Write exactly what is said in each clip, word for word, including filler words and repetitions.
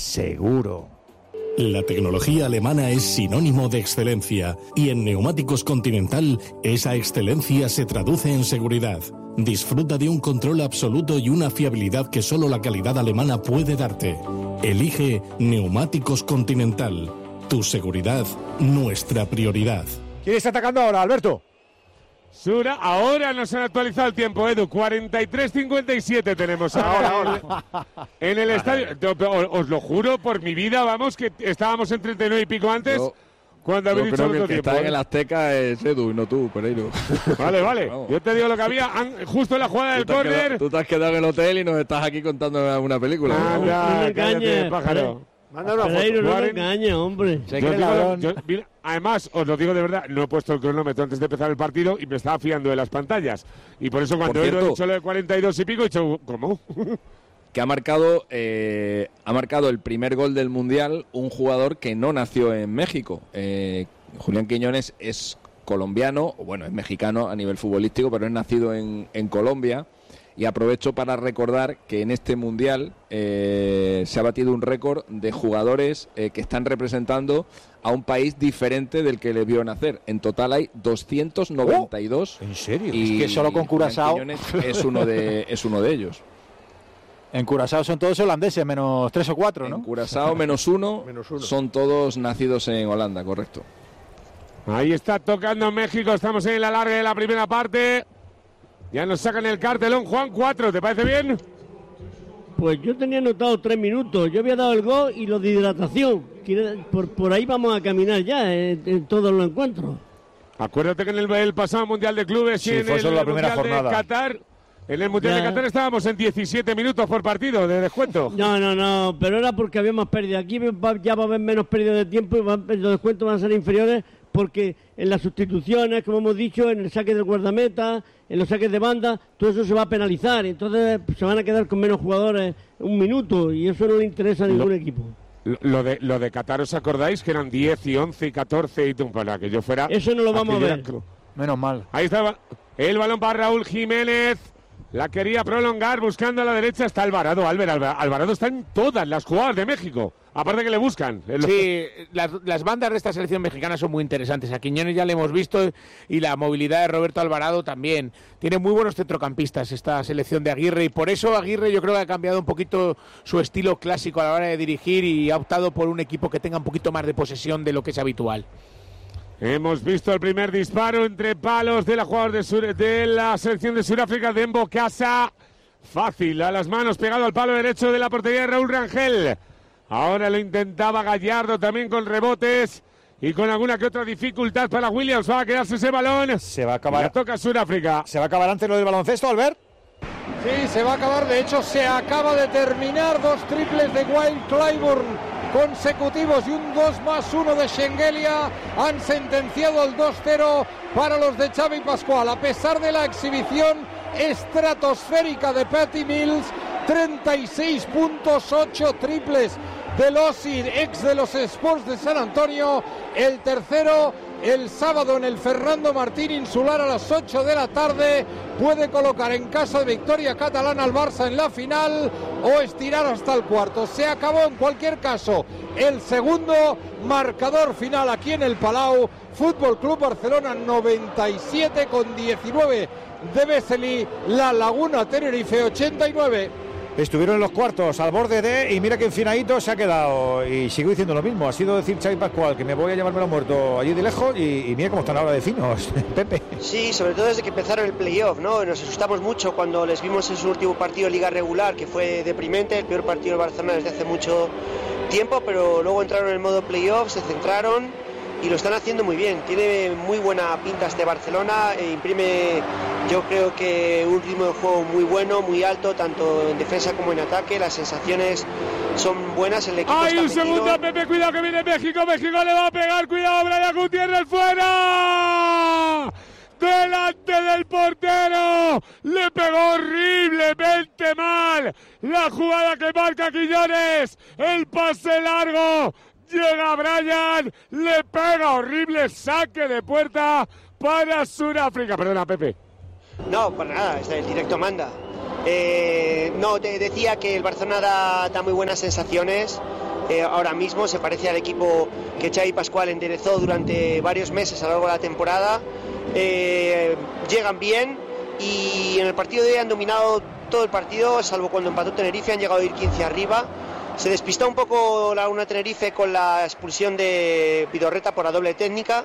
seguro. La tecnología alemana es sinónimo de excelencia y en Neumáticos Continental esa excelencia se traduce en seguridad. Disfruta de un control absoluto y una fiabilidad que solo la calidad alemana puede darte. Elige Neumáticos Continental. Tu seguridad, nuestra prioridad. ¿Quién está atacando ahora, Alberto? Sura, ahora nos han actualizado el tiempo, Edu. cuarenta y tres cincuenta y siete tenemos ahora, ahora. En el estadio. Os lo juro por mi vida, vamos, que estábamos en treinta y nueve y pico antes. Yo, cuando habéis dicho creo que el que tiempo, está ¿eh? en el Azteca es Edu y no tú, Pereiro. Vale, vale. Yo te digo lo que había justo en la jugada del córner. Tú te has quedado en el hotel y nos estás aquí contando una película. Anda, no me cállate, engañes, pájaro. Manda una foto. No me engañes, hombre. Yo digo, yo, mira, además, os lo digo de verdad, no he puesto el cronómetro antes de empezar el partido y me estaba fiando de las pantallas. Y por eso cuando Por he cierto, dicho lo de cuarenta y dos y pico, he dicho, ¿cómo? que ha marcado eh, ha marcado el primer gol del Mundial un jugador que no nació en México. Eh, Julián Quiñones es colombiano, o bueno, es mexicano a nivel futbolístico, pero es nacido en, en Colombia. Y aprovecho para recordar que en este Mundial eh, se ha batido un récord de jugadores eh, que están representando a un país diferente del que les vio nacer. En total hay doscientos noventa y dos. Oh, ¿en serio? Y es que solo con Curazao es uno de es uno de ellos. En Curazao son todos holandeses, menos tres o cuatro, ¿no? En Curazao menos uno, menos uno. Son todos nacidos en Holanda, correcto. Ahí está tocando México, estamos en la larga de la primera parte. Ya nos sacan el cartelón, Juan, cuatro, ¿te parece bien? Pues yo tenía anotado tres minutos, yo había dado el gol y lo de hidratación. Por, por ahí vamos a caminar ya en, en todos los encuentros. Acuérdate que en el, el pasado Mundial de Clubes sí, y en fue el, solo la el primera Mundial jornada. de Qatar, en el Mundial ya. de Qatar estábamos en diecisiete minutos por partido de descuento. No, no, no, pero era porque habíamos perdido. Aquí va, ya va a haber menos pérdida de tiempo y va, los descuentos van a ser inferiores porque en las sustituciones, como hemos dicho, en el saque del guardameta, en los saques de banda, todo eso se va a penalizar. Entonces se van a quedar con menos jugadores un minuto y eso no le interesa a ningún lo, equipo. Lo, lo, de, lo de Qatar, ¿os acordáis? Que eran diez y once y catorce y para que yo fuera... Eso no lo vamos a ver. Era... Menos mal. Ahí estaba el balón para Raúl Jiménez. La quería prolongar buscando a la derecha. Está Alvarado. Álvaro Alvarado está en todas las jugadas de México. Aparte que le buscan. Sí, las, las bandas de esta selección mexicana son muy interesantes. A Quiñones ya le hemos visto y la movilidad de Roberto Alvarado también. Tiene muy buenos centrocampistas esta selección de Aguirre y por eso Aguirre yo creo que ha cambiado un poquito su estilo clásico a la hora de dirigir y ha optado por un equipo que tenga un poquito más de posesión de lo que es habitual. Hemos visto el primer disparo entre palos de la jugadora de, Sur, de la selección de Sudáfrica de Mbokasa. Fácil, a las manos, pegado al palo derecho de la portería de Raúl Rangel. Ahora lo intentaba Gallardo también con rebotes y con alguna que otra dificultad para Williams. Va a quedarse ese balón. Se va a acabar. Ya toca Sudáfrica. ¿Se va a acabar antes lo del baloncesto, Albert? Sí, se va a acabar. De hecho, se acaba de terminar. Dos triples de Wild Clyburn consecutivos y un dos más uno de Schengelia han sentenciado el dos cero para los de Xavi Pascual. A pesar de la exhibición estratosférica de Patty Mills, treinta y seis puntos, ocho triples del Osir, ex de los Sports de San Antonio. El tercero el sábado en el Fernando Martín Insular a las ocho de la tarde. Puede colocar en caso de victoria catalana al Barça en la final o estirar hasta el cuarto. Se acabó en cualquier caso el segundo marcador final aquí en el Palau. Fútbol Club Barcelona noventa y siete con diecinueve de Vesely, La Laguna Tenerife ochenta y nueve. Estuvieron en los cuartos al borde de, y mira que enfinadito se ha quedado, y sigo diciendo lo mismo, ha sido decir Xavi Pascual que me voy a llevármelo muerto allí de lejos, y, y mira cómo están ahora de finos, Pepe. Sí, sobre todo desde que empezaron el playoff, ¿no? Nos asustamos mucho cuando les vimos en su último partido de liga regular, que fue deprimente, el peor partido del Barcelona desde hace mucho tiempo, pero luego entraron en el modo playoff, se centraron y lo están haciendo muy bien. Tiene muy buena pinta este Barcelona, e imprime, yo creo que un ritmo de juego muy bueno, muy alto, tanto en defensa como en ataque. Las sensaciones son buenas, el equipo ¡Hay está un metido. segundo, Pepe! Cuidado que viene México, México le va a pegar, cuidado, Brian Gutiérrez fuera. Delante del portero, le pegó horriblemente mal la jugada que marca Quiñones, el pase largo. Llega Brian, le pega horrible saque de puerta para Sudáfrica. Perdona, Pepe. No, para nada, el directo manda. Eh, no, te decía que el Barcelona da, da muy buenas sensaciones. eh, ahora mismo, se parece al equipo que Xavi Pascual enderezó durante varios meses a lo largo de la temporada. Eh, llegan bien y en el partido de hoy han dominado todo el partido, salvo cuando empató Tenerife, han llegado a ir quince arriba. Se despistó un poco la Laguna Tenerife con la expulsión de Vidorreta por la doble técnica,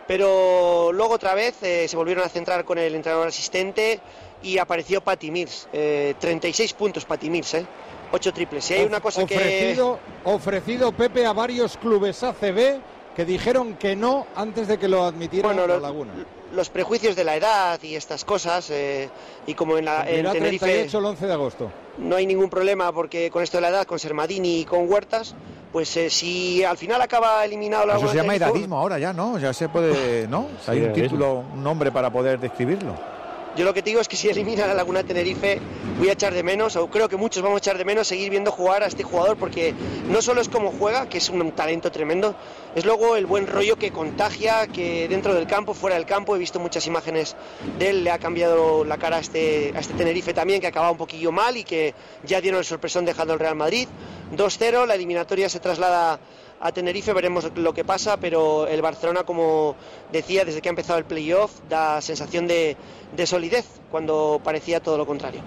pero luego otra vez eh, se volvieron a centrar con el entrenador asistente y apareció Patty Mills, eh, treinta y seis puntos Patty Mills, eh, ocho triples. Si hay una cosa ofrecido, que... Ofrecido Pepe a varios clubes A C B que dijeron que no antes de que lo admitiera bueno, la lo, Laguna. Los prejuicios de la edad y estas cosas, eh, y como en, la, en Tenerife treinta y ocho el once de agosto. No hay ningún problema porque con esto de la edad, con Sermadini y con Huertas, pues eh, si al final acaba eliminado la Eso Laguna se llama Tenerife, edadismo ahora ya, ¿no? Ya se puede, ¿no? O sea, hay un título, un nombre para poder describirlo. Yo lo que te digo es que si elimina la Laguna Tenerife voy a echar de menos, o creo que muchos vamos a echar de menos seguir viendo jugar a este jugador, porque no solo es como juega, que es un talento tremendo, es luego el buen rollo que contagia, que dentro del campo, fuera del campo, he visto muchas imágenes de él, le ha cambiado la cara a este, a este Tenerife también, que acababa un poquillo mal y que ya dieron el sorpresón dejando el Real Madrid. dos cero, la eliminatoria se traslada a Tenerife, veremos lo que pasa, pero el Barcelona, como decía, desde que ha empezado el playoff, da sensación de, de solidez, cuando parecía todo lo contrario.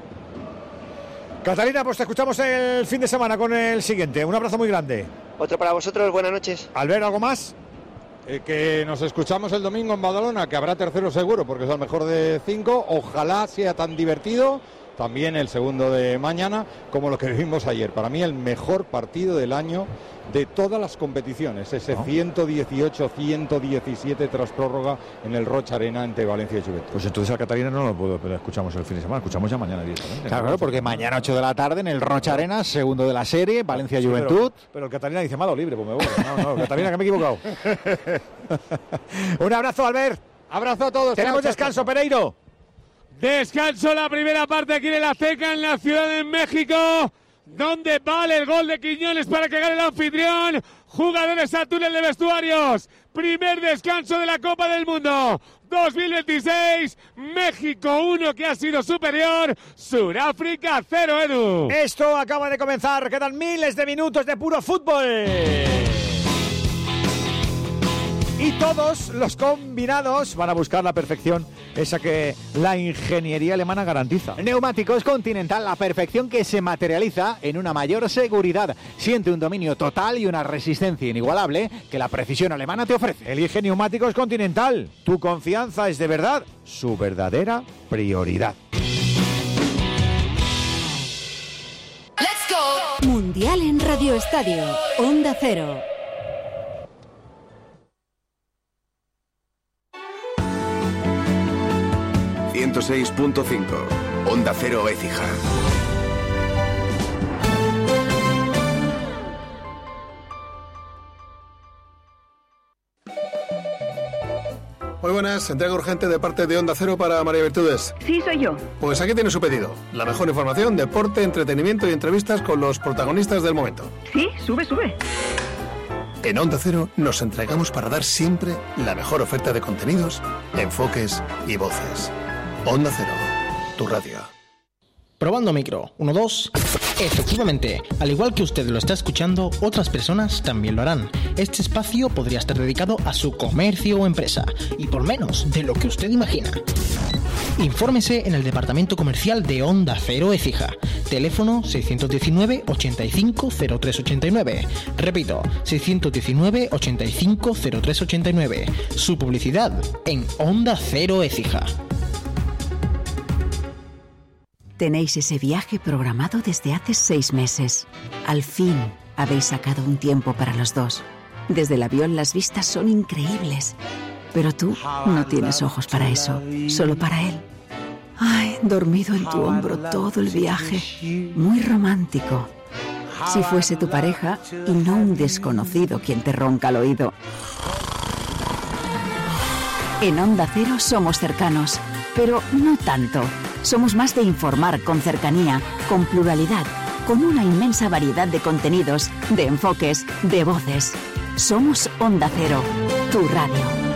Catalina, pues te escuchamos el fin de semana con el siguiente. Un abrazo muy grande. Otro para vosotros, buenas noches. Albert, ¿algo más? Eh, que nos escuchamos el domingo en Badalona, que habrá tercero seguro, porque es el mejor de cinco. Ojalá sea tan divertido también el segundo de mañana como lo que vimos ayer. Para mí el mejor partido del año de todas las competiciones, ese ¿no? ciento dieciocho ciento diecisiete tras prórroga en el Rocha Arena ante Valencia y Juventud. Pues entonces a Catalina no lo puedo, pero escuchamos el fin de semana, escuchamos ya mañana directamente. Claro, claro, porque mañana ocho de la tarde en el Rocha Arena, segundo de la serie, Valencia sí, Juventud. Pero, pero el Catalina dice malo libre, pues me voy. No, no, Catalina, que me he equivocado. Un abrazo, Albert. Abrazo a todos. Tenemos chao, descanso, chao. Pereiro. Descanso la primera parte aquí en el Azteca, en la Ciudad de México, donde vale el gol de Quiñones para que gane el anfitrión. Jugadores a túnel de vestuarios. Primer descanso de la Copa del Mundo dos mil veintiséis. México uno, que ha sido superior. Sudáfrica cero, Edu. Esto acaba de comenzar. Quedan miles de minutos de puro fútbol. Y todos los combinados van a buscar la perfección, esa que la ingeniería alemana garantiza. Neumáticos Continental, la perfección que se materializa en una mayor seguridad. Siente un dominio total y una resistencia inigualable que la precisión alemana te ofrece. Elige Neumáticos Continental. Tu confianza es de verdad su verdadera prioridad. Let's go. Mundial en Radio Estadio, Onda Cero. ciento seis punto cinco, Onda Cero Écija. Muy buenas, entrega urgente de parte de Onda Cero para María Virtudes. Sí, soy yo. Pues aquí tiene su pedido. La mejor información, deporte, entretenimiento y entrevistas con los protagonistas del momento. Sí, sube, sube. En Onda Cero nos entregamos para dar siempre la mejor oferta de contenidos, enfoques y voces. Onda Cero, tu radio. Probando micro, uno, dos. Efectivamente, al igual que usted lo está escuchando, otras personas también lo harán. Este espacio podría estar dedicado a su comercio o empresa, y por menos de lo que usted imagina. Infórmese en el departamento comercial de Onda Cero Écija. Teléfono seiscientos diecinueve, ochenta y cinco, cero tres ochenta y nueve. Repito, seiscientos diecinueve, ochenta y cinco, cero tres ochenta y nueve. Su publicidad en Onda Cero Écija. Tenéis ese viaje programado desde hace seis meses. Al fin habéis sacado un tiempo para los dos. Desde el avión las vistas son increíbles. Pero tú no tienes ojos para eso, solo para él. Ay, dormido en tu hombro todo el viaje. Muy romántico. Si fuese tu pareja y no un desconocido quien te ronca al oído. En Onda Cero somos cercanos, pero no tanto. Somos más de informar con cercanía, con pluralidad, con una inmensa variedad de contenidos, de enfoques, de voces. Somos Onda Cero, tu radio.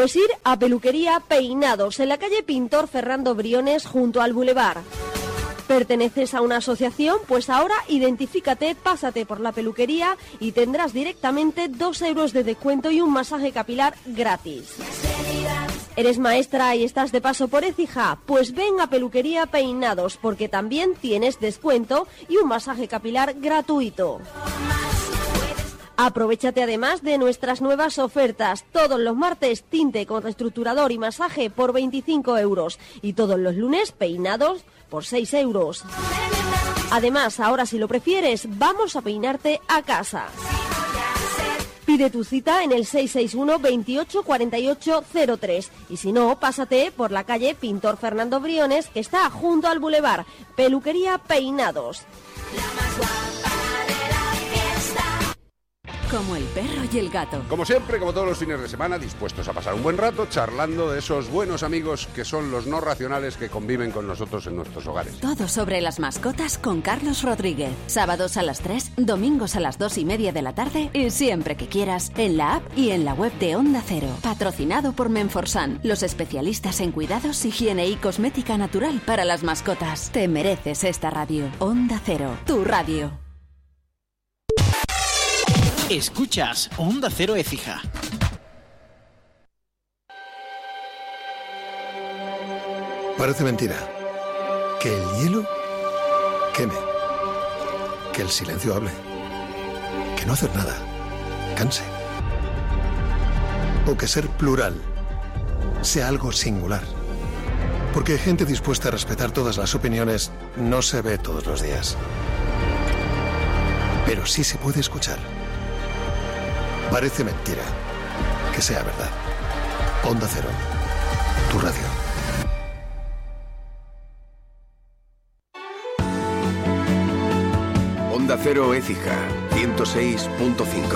Pues ir a Peluquería Peinados, en la calle Pintor Fernando Briones, junto al Boulevard. ¿Perteneces a una asociación? Pues ahora identifícate, pásate por la peluquería y tendrás directamente dos euros de descuento y un masaje capilar gratis. ¿Eres maestra y estás de paso por Écija? Pues ven a Peluquería Peinados, porque también tienes descuento y un masaje capilar gratuito. Aprovéchate además de nuestras nuevas ofertas. Todos los martes, tinte con reestructurador y masaje por veinticinco euros. Y todos los lunes, peinados por seis euros. Además, ahora si lo prefieres, vamos a peinarte a casa. Pide tu cita en el seis seis uno, veintiocho, cuarenta y ocho, cero tres. Y si no, pásate por la calle Pintor Fernando Briones, que está junto al Boulevard. Peluquería Peinados. Como el perro y el gato. Como siempre, como todos los fines de semana, dispuestos a pasar un buen rato charlando de esos buenos amigos que son los no racionales que conviven con nosotros en nuestros hogares. Todo sobre las mascotas con Carlos Rodríguez. Sábados a las tres, domingos a las dos y media de la tarde y siempre que quieras en la app y en la web de Onda Cero. Patrocinado por Menforsan, los especialistas en cuidados, higiene y cosmética natural para las mascotas. Te mereces esta radio. Onda Cero, tu radio. Escuchas Onda Cero Écija. Parece mentira que el hielo queme, que el silencio hable, que no hacer nada canse, o que ser plural sea algo singular. Porque gente dispuesta a respetar todas las opiniones no se ve todos los días. Pero sí se puede escuchar. Parece mentira que sea verdad. Onda Cero, tu radio. Onda Cero Écija, ciento seis punto cinco.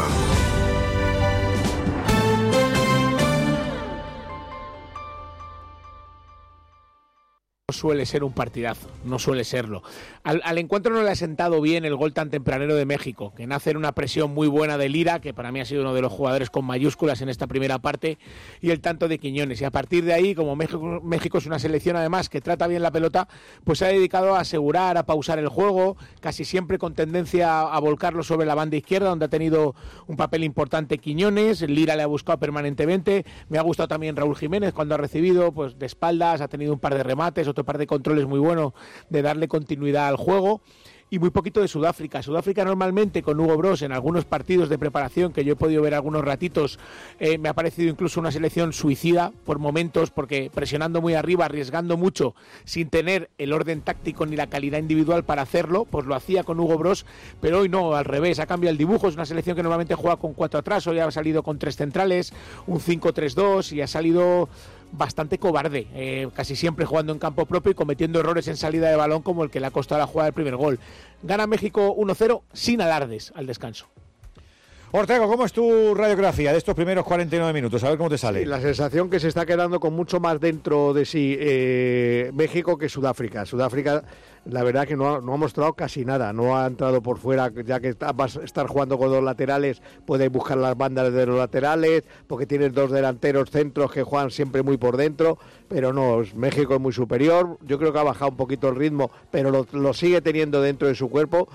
No suele ser un partidazo, no suele serlo. Al, al encuentro no le ha sentado bien el gol tan tempranero de México, que nace en una presión muy buena de Lira, que para mí ha sido uno de los jugadores con mayúsculas en esta primera parte, y el tanto de Quiñones. Y a partir de ahí, como México, México es una selección además que trata bien la pelota, pues se ha dedicado a asegurar, a pausar el juego, casi siempre con tendencia a, a volcarlo sobre la banda izquierda, donde ha tenido un papel importante Quiñones. Lira le ha buscado permanentemente. Me ha gustado también Raúl Jiménez cuando ha recibido, pues de espaldas, ha tenido un par de remates, otro par de controles muy buenos de darle continuidad al juego. Y muy poquito de Sudáfrica. Sudáfrica normalmente con Hugo Broos en algunos partidos de preparación que yo he podido ver algunos ratitos, eh, me ha parecido incluso una selección suicida por momentos, porque presionando muy arriba, arriesgando mucho, sin tener el orden táctico ni la calidad individual para hacerlo, pues lo hacía con Hugo Broos, pero hoy no, al revés, ha cambiado el dibujo. Es una selección que normalmente juega con cuatro atrás, hoy ha salido con tres centrales, un cinco tres dos, y ha salido bastante cobarde, eh, casi siempre jugando en campo propio y cometiendo errores en salida de balón como el que le ha costado la jugada del primer gol. Gana México uno cero sin alardes al descanso. Ortega, ¿cómo es tu radiografía de estos primeros cuarenta y nueve minutos? A ver cómo te sale. Sí, la sensación que se está quedando con mucho más dentro de sí eh, México que Sudáfrica. Sudáfrica, la verdad que no ha, no ha mostrado casi nada, no ha entrado por fuera, ya que está, vas a estar jugando con dos laterales, puedes buscar las bandas de los laterales, porque tienes dos delanteros centros que juegan siempre muy por dentro, pero no, México es muy superior. Yo creo que ha bajado un poquito el ritmo, pero lo, lo sigue teniendo dentro de su cuerpo.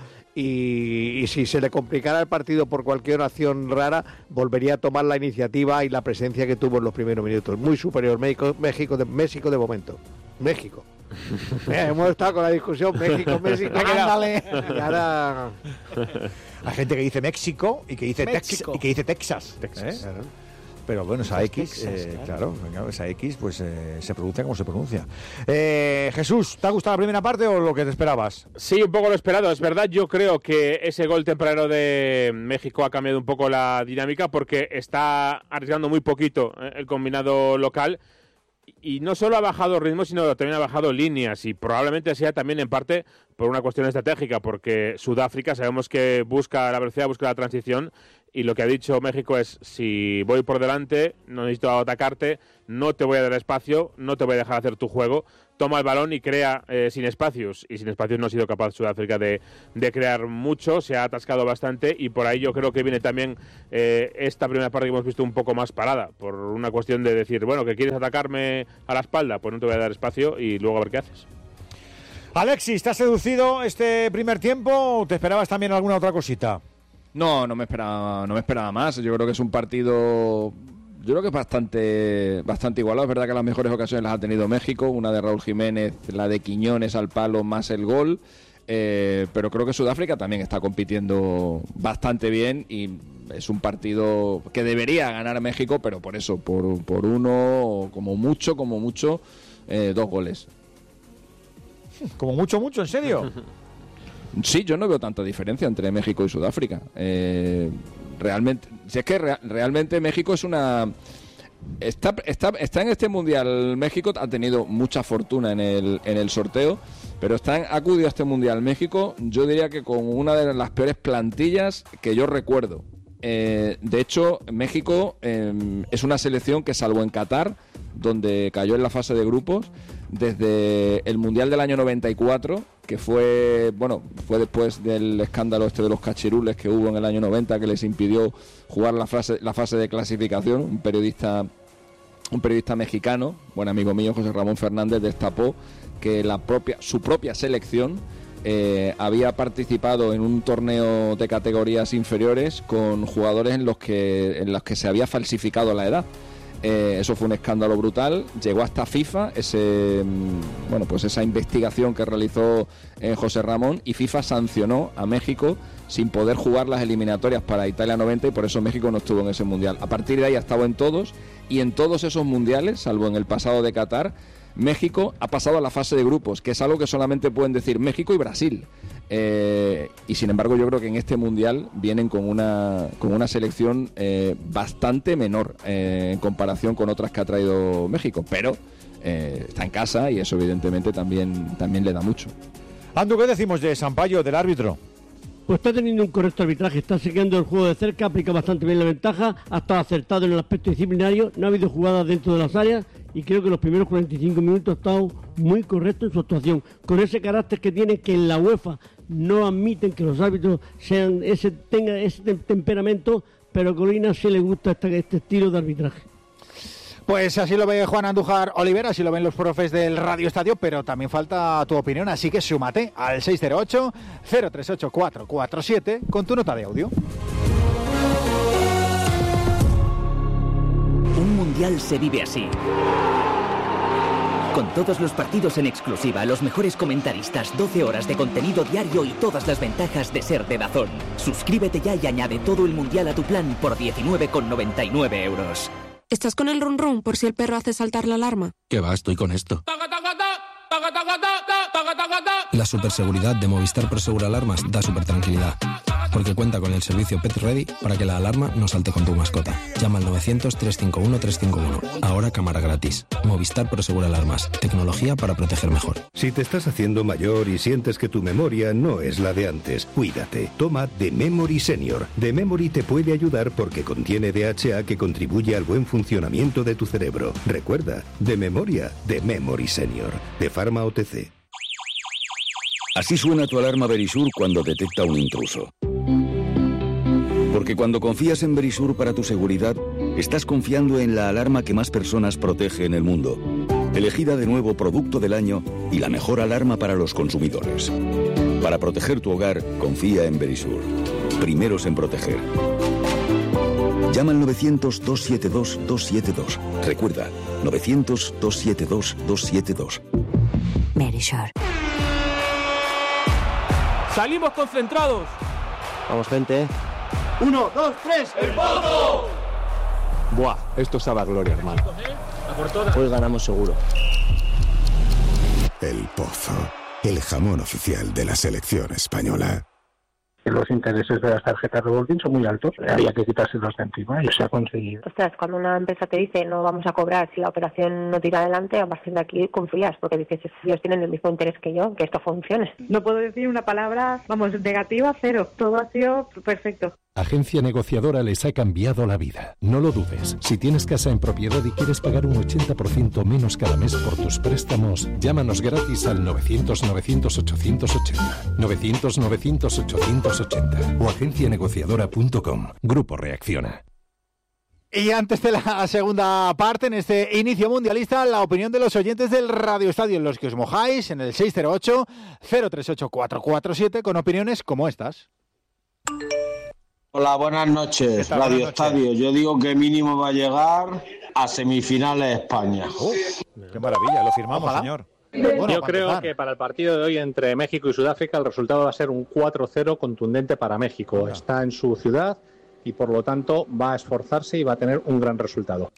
Y, y si se le complicara el partido por cualquier acción rara, volvería a tomar la iniciativa y la presencia que tuvo en los primeros minutos. Muy superior México, México, de, México de momento. México. Eh, hemos estado con la discusión México, México, ándale. Y ahora... Hay gente que dice México y que dice, Tex, y que dice Texas. Texas. ¿eh? Claro. Pero bueno, esa X, eh, claro, claro, esa X pues eh, se pronuncia como se pronuncia. Eh, Jesús, ¿te ha gustado la primera parte o lo que te esperabas? Sí, un poco lo esperado. Es verdad, yo creo que ese gol temprano de México ha cambiado un poco la dinámica porque está arriesgando muy poquito el combinado local. Y no solo ha bajado ritmo, sino también ha bajado líneas, y probablemente sea también en parte por una cuestión estratégica, porque Sudáfrica sabemos que busca la velocidad, busca la transición, y lo que ha dicho México es, si voy por delante, no necesito atacarte, no te voy a dar espacio, no te voy a dejar hacer tu juego, toma el balón y crea eh, sin espacios, y sin espacios no ha sido capaz Sudáfrica de, de crear mucho, se ha atascado bastante, y por ahí yo creo que viene también eh, esta primera parte que hemos visto un poco más parada, por una cuestión de decir, bueno, que quieres atacarme a la espalda, pues no te voy a dar espacio y luego a ver qué haces. Alexis, ¿te has seducido este primer tiempo o te esperabas también alguna otra cosita? No, no me esperaba, no me esperaba más. Yo creo que es un partido, yo creo que es bastante, bastante igualado. Es verdad que las mejores ocasiones las ha tenido México, una de Raúl Jiménez, la de Quiñones al palo más el gol. Eh, pero creo que Sudáfrica también está compitiendo bastante bien y es un partido que debería ganar México, pero por eso, por, por uno, como mucho, como mucho, eh, dos goles. Como mucho, mucho, ¿en serio? Sí, yo no veo tanta diferencia entre México y Sudáfrica. Eh, realmente, si es que re, realmente México es una... Está, está, está en este mundial. México ha tenido mucha fortuna en el, en el sorteo, pero está en, ha acudido a este mundial México, yo diría que con una de las peores plantillas que yo recuerdo. Eh, de hecho, México eh, es una selección que, salvo en Qatar, donde cayó en la fase de grupos, desde el Mundial del año noventa y cuatro, que fue, bueno, fue después del escándalo este de los cachirules que hubo en el año noventa, que les impidió jugar la fase, la fase de clasificación. Un periodista, un periodista mexicano, buen amigo mío, José Ramón Fernández, destapó que la propia, su propia selección eh, había participado en un torneo de categorías inferiores con jugadores en los que, en los que se había falsificado la edad. Eh, eso fue un escándalo brutal, llegó hasta FIFA ese, bueno, pues esa investigación que realizó eh, José Ramón, y FIFA sancionó a México sin poder jugar las eliminatorias para Italia noventa, y por eso México no estuvo en ese mundial. A partir de ahí ha estado en todos, y en todos esos mundiales, salvo en el pasado de Qatar, México ha pasado a la fase de grupos, que es algo que solamente pueden decir México y Brasil. Eh, y sin embargo yo creo que en este mundial vienen con una con una selección eh, bastante menor eh, en comparación con otras que ha traído México, pero eh, está en casa y eso evidentemente también, también le da mucho. Andu, ¿qué decimos de Sampaio, del árbitro? Pues está teniendo un correcto arbitraje, está siguiendo el juego de cerca, aplica bastante bien la ventaja, ha estado acertado en el aspecto disciplinario, no ha habido jugadas dentro de las áreas, y creo que los primeros cuarenta y cinco minutos ha estado muy correcto en su actuación, con ese carácter que tiene, que en la UEFA no admiten que los árbitros sean ese tengan ese temperamento, pero a Colina sí le gusta este, este estilo de arbitraje. Pues así lo ve Juan Andújar Olivera, así lo ven los profes del Radio Estadio, pero también falta tu opinión, así que súmate al seis cero ocho, cero tres ocho cuatro cuatro siete con tu nota de audio. Un mundial se vive así. Con todos los partidos en exclusiva, los mejores comentaristas, doce horas de contenido diario y todas las ventajas de ser de DAZN. Suscríbete ya y añade todo el mundial a tu plan por diecinueve con noventa y nueve euros. ¿Estás con el run run por si el perro hace saltar la alarma? ¿Qué va? Estoy con esto. La superseguridad de Movistar Prosegur Alarmas da super tranquilidad, porque cuenta con el servicio Pet Ready para que la alarma no salte con tu mascota. Llama al novecientos, trescientos cincuenta y uno, trescientos cincuenta y uno. Ahora cámara gratis. Movistar Prosegur Alarmas. Tecnología para proteger mejor. Si te estás haciendo mayor y sientes que tu memoria no es la de antes, cuídate. Toma The Memory Senior. The Memory te puede ayudar porque contiene D H A que contribuye al buen funcionamiento de tu cerebro. Recuerda, de memoria, The Memory Senior. De Pharma O T C. Así suena tu alarma Verisur cuando detecta un intruso. Porque cuando confías en Verisur para tu seguridad, estás confiando en la alarma que más personas protege en el mundo. Elegida de nuevo Producto del Año y la mejor alarma para los consumidores. Para proteger tu hogar, confía en Verisur. Primeros en proteger. Llama al novecientos, doscientos setenta y dos, doscientos setenta y dos. Recuerda, novecientos, doscientos setenta y dos, doscientos setenta y dos. Verisur. ¡Salimos concentrados! Vamos, gente. ¡Uno, dos, tres! ¡El pozo! Buah, esto sabe a gloria, hermano. Hoy ganamos seguro. El Pozo, el jamón oficial de la selección española. Los intereses de las tarjetas revolving son muy altos, había que quitárselos de encima y se ha conseguido. Ostras, cuando una empresa te dice no vamos a cobrar si la operación no tira adelante, a partir de aquí confías, porque dices, ellos tienen el mismo interés que yo, que esto funcione. No puedo decir una palabra, vamos, negativa, cero. Todo ha sido perfecto. Agencia Negociadora les ha cambiado la vida. No lo dudes. Si tienes casa en propiedad y quieres pagar un ochenta por ciento menos cada mes por tus préstamos, llámanos gratis al novecientos novecientos ochocientos ochenta. novecientos novecientos ochocientos ochenta o agencia negociadora punto com. Grupo Reacciona. Y antes de la segunda parte, en este inicio mundialista, la opinión de los oyentes del Radio Estadio, en los que os mojáis, en el seis cero ocho, cero tres ocho, cuatro cuatro siete, con opiniones como estas. Hola, buenas noches, tal? Radio Buenas noches. Estadio. Yo digo que mínimo va a llegar a semifinales España. Uh, ¡Qué maravilla! Lo firmamos, Ojalá. señor. Bueno, Yo creo empezar. que para el partido de hoy entre México y Sudáfrica el resultado va a ser un cuatro cero contundente para México. Está en su ciudad y por lo tanto va a esforzarse y va a tener un gran resultado.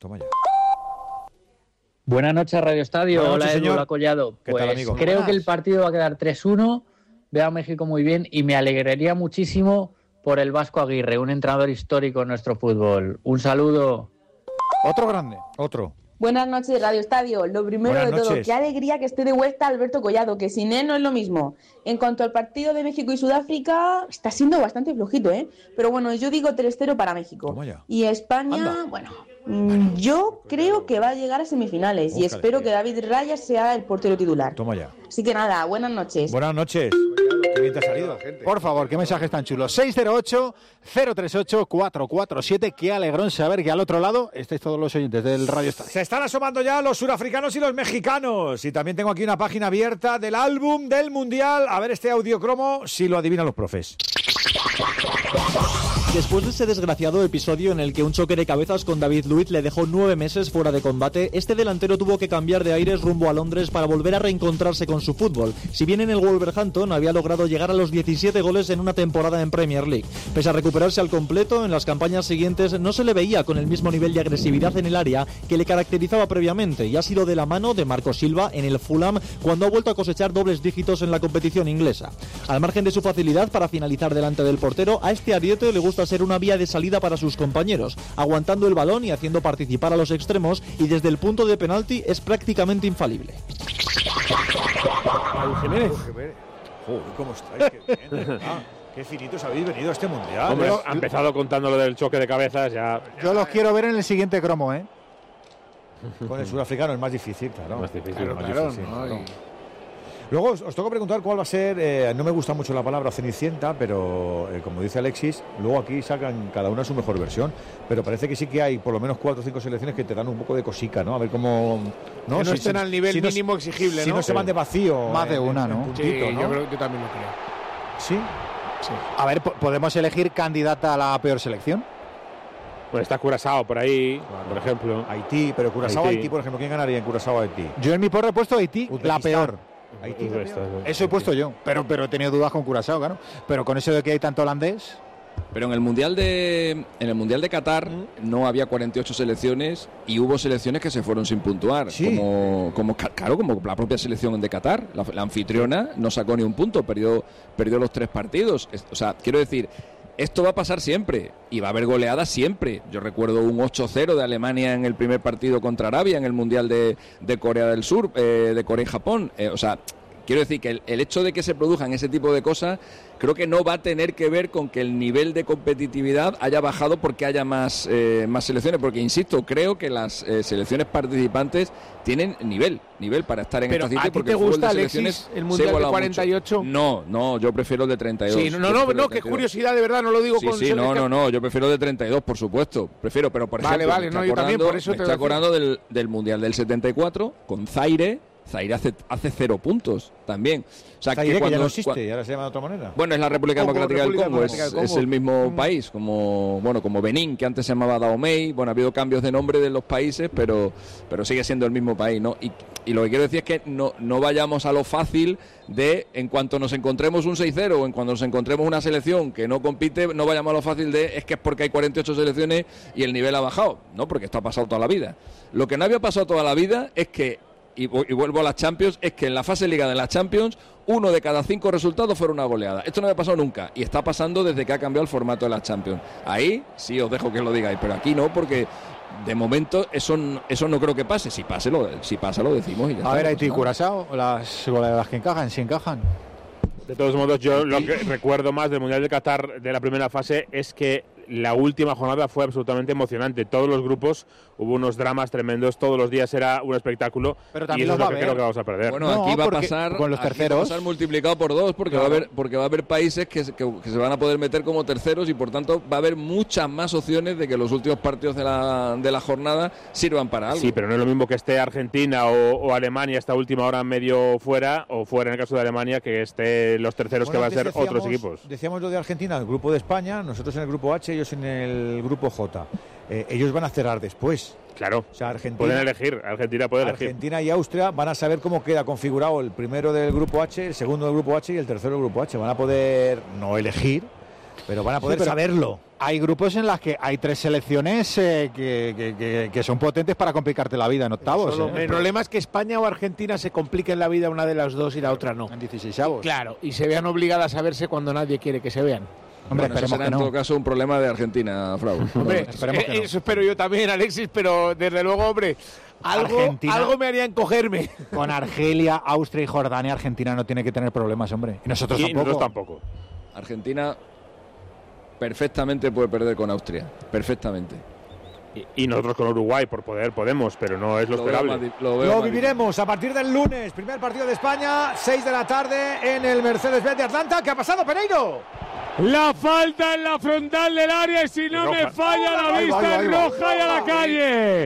Buenas noches, Radio Estadio. Buenas Hola, noches, Edu, señor. hola, Collado. ¿Qué Pues tal, amigo? creo Buenas. que el partido va a quedar tres uno. Veo a México muy bien y me alegraría muchísimo por el Vasco Aguirre, un entrenador histórico en nuestro fútbol. Un saludo. Otro grande. Otro. Buenas noches, Radio Estadio. Lo primero Buenas de todo, noches. qué alegría que esté de vuelta Alberto Collado, que sin él no es lo mismo. En cuanto al partido de México y Sudáfrica, está siendo bastante flojito, ¿eh? Pero bueno, yo digo tres cero para México. Y España, Anda. bueno, mm, yo creo que va a llegar a semifinales y Búscale, espero que David Raya sea el portero titular. Toma ya. Así que nada, buenas noches. Buenas noches. Qué bien te ha salido. Por favor, qué mensajes tan chulos. seis cero ocho, cero tres ocho, cuatro cuatro siete. Qué alegrón saber que al otro lado estáis todos los oyentes del Radio Estadio. Se están asomando ya los surafricanos y los mexicanos. Y también tengo aquí una página abierta del álbum del Mundial. A ver este audiocromo, si lo adivinan los profes. Después de ese desgraciado episodio en el que un choque de cabezas con David Luiz le dejó nueve meses fuera de combate, este delantero tuvo que cambiar de aires rumbo a Londres para volver a reencontrarse con su fútbol. Si bien en el Wolverhampton había logrado llegar a los diecisiete goles en una temporada en Premier League. Pese a recuperarse al completo, en las campañas siguientes no se le veía con el mismo nivel de agresividad en el área que le caracterizaba previamente, y ha sido de la mano de Marco Silva en el Fulham cuando ha vuelto a cosechar dobles dígitos en la competición inglesa. Al margen de su facilidad para finalizar delante del portero, a este ariete le gusta ser una vía de salida para sus compañeros, aguantando el balón y haciendo participar a los extremos, y desde el punto de penalti es prácticamente infalible. Jiménez. Joder, ¿cómo estáis? Qué bien. Ah, qué finitos habéis venido a este Mundial. Hombre, Yo- ha empezado contando lo del choque de cabezas, ya... Yo los quiero ver en el siguiente cromo, ¿eh? Con el surafricano es más difícil, claro. Más difícil. Claro, Más claro, difícil, claro. ¿no? Luego os, os tengo que preguntar cuál va a ser, eh, no me gusta mucho la palabra cenicienta, pero eh, como dice Alexis, luego aquí sacan cada una su mejor versión, pero parece que sí que hay por lo menos cuatro o cinco selecciones que te dan un poco de cosica, ¿no? A ver cómo... Que no estén al nivel no- mínimo exigible, Si ¿no? no se van de vacío. Más de en- una, en ¿no? puntito, Sí, ¿no? yo, creo, yo también lo creo. ¿Sí? Sí. A ver, po- ¿podemos elegir candidata a la peor selección? Pues está Curazao por ahí, por ejemplo. Haití, pero Curazao, Haití. Haití, por ejemplo, ¿quién ganaría en Curazao, Haití? Yo en mi porra he puesto Haití, la Uzbekistán. peor. Haití, Pues esto es- Eso he puesto yo, pero, pero he tenido dudas con Curazao, claro. Pero con eso de que hay tanto holandés... Pero en el mundial de en el mundial de Qatar no había cuarenta y ocho selecciones y hubo selecciones que se fueron sin puntuar, como como ca- claro, como la propia selección de Qatar, la, la anfitriona no sacó ni un punto, perdió perdió los tres partidos. Es- o sea, quiero decir, esto va a pasar siempre y va a haber goleadas siempre. Yo recuerdo un ocho cero de Alemania en el primer partido contra Arabia en el mundial de, de Corea del Sur, eh, de Corea y Japón. Eh, o sea, quiero decir que el, el hecho de que se produzcan ese tipo de cosas creo que no va a tener que ver con que el nivel de competitividad haya bajado porque haya más, eh, más selecciones, porque insisto, creo que las eh, selecciones participantes tienen nivel, nivel para estar en Pero, esta cita. ¿a ti porque te el fútbol gusta, de Alexis, selecciones el se Mundial de iguala cuarenta y ocho? mucho. No, no, yo prefiero el de treinta y dos. Sí, no, Yo no, no, prefiero no, el de qué treinta y dos. curiosidad, de verdad, no lo digo Sí, con... sí, ser- no, no, no, yo prefiero el de treinta y dos, por supuesto. Prefiero, pero por Vale, ejemplo, vale, me no, estoy yo también, acordando- por eso me te estoy lo decía. acordando del, del Mundial del setenta y cuatro con Zaire. Zaire hace, hace cero puntos también. O sea, Zaire, que cuando, ya no cua- existe, y ahora se llama de otra manera. bueno, es la República Congo, Democrática República del Congo, es, Democrática del es Congo. el mismo país, como bueno, como Benín, que antes se llamaba Dahomey. Bueno, ha habido cambios de nombre de los países, pero, pero sigue siendo el mismo país, ¿no? Y, y lo que quiero decir es que no, no vayamos a lo fácil de, en cuanto nos encontremos un seis cero o en cuanto nos encontremos una selección que no compite, no vayamos a lo fácil de, es que es porque hay cuarenta y ocho selecciones y el nivel ha bajado, ¿no? Porque esto ha pasado toda la vida. Lo que no había pasado toda la vida es que, y, vu- y vuelvo a las Champions, es que en la fase liga de las Champions uno de cada cinco resultados fuera una goleada. Esto no había pasado nunca y está pasando desde que ha cambiado el formato de las Champions. Ahí sí os dejo que lo digáis, pero aquí no, porque de momento eso, n- eso no creo que pase. Si pase, lo, si pasa lo decimos y ya A está, ver, no Haití y pasa nada. Curazao, las goleadas que encajan, si encajan. De todos modos, yo lo que recuerdo más del Mundial de Qatar de la primera fase es que la última jornada fue absolutamente emocionante. Todos los grupos hubo unos dramas tremendos, todos los días era un espectáculo. Pero y eso es lo que creo que vamos a perder. Bueno, no, aquí va a pasar con los terceros va a pasar multiplicado por dos porque claro. va a haber porque va a haber países que, que, que se van a poder meter como terceros y por tanto va a haber muchas más opciones de que los últimos partidos de la de la jornada sirvan para algo. Sí, pero no es lo mismo que esté Argentina o, o Alemania esta última hora medio fuera o fuera en el caso de Alemania que esté los terceros bueno, que van a ser decíamos, otros equipos. Decíamos lo de Argentina, el grupo de España, nosotros en el grupo H, ellos en el grupo J. Eh, ellos van a cerrar después. Claro, o sea, Argentina, pueden elegir, Argentina puede elegir. Argentina y Austria van a saber cómo queda configurado el primero del grupo H, el segundo del grupo H y el tercero del grupo H. Van a poder, no elegir, pero van a poder sí, saberlo. Hay grupos en los que hay tres selecciones eh, que, que, que, que son potentes para complicarte la vida en octavos. Eh. El problema es que España o Argentina se compliquen la vida una de las dos y la otra no. En dieciseisavos. Claro, y se vean obligadas a verse cuando nadie quiere que se vean. Hombre, bueno, eso será en no. todo caso un problema de Argentina, Frau. Hombre, esperemos que no. Eso espero yo también, Alexis, pero desde luego, hombre, algo, Argentina, algo me haría encogerme. Con Argelia, Austria y Jordania, Argentina no tiene que tener problemas, hombre. Y nosotros y tampoco. Nosotros tampoco. Argentina perfectamente puede perder con Austria, perfectamente. Y, y nosotros con Uruguay, por poder, podemos, pero no es lo, lo esperable. Veo, lo veo lo viviremos a partir del lunes. Primer partido de España, seis de la tarde en el Mercedes-Benz de Atlanta. ¿Qué ha pasado, Pereiro? La falta en la frontal del área y si no roja. me falla la vista, ahí va, ahí va, roja ahí va. y a la calle.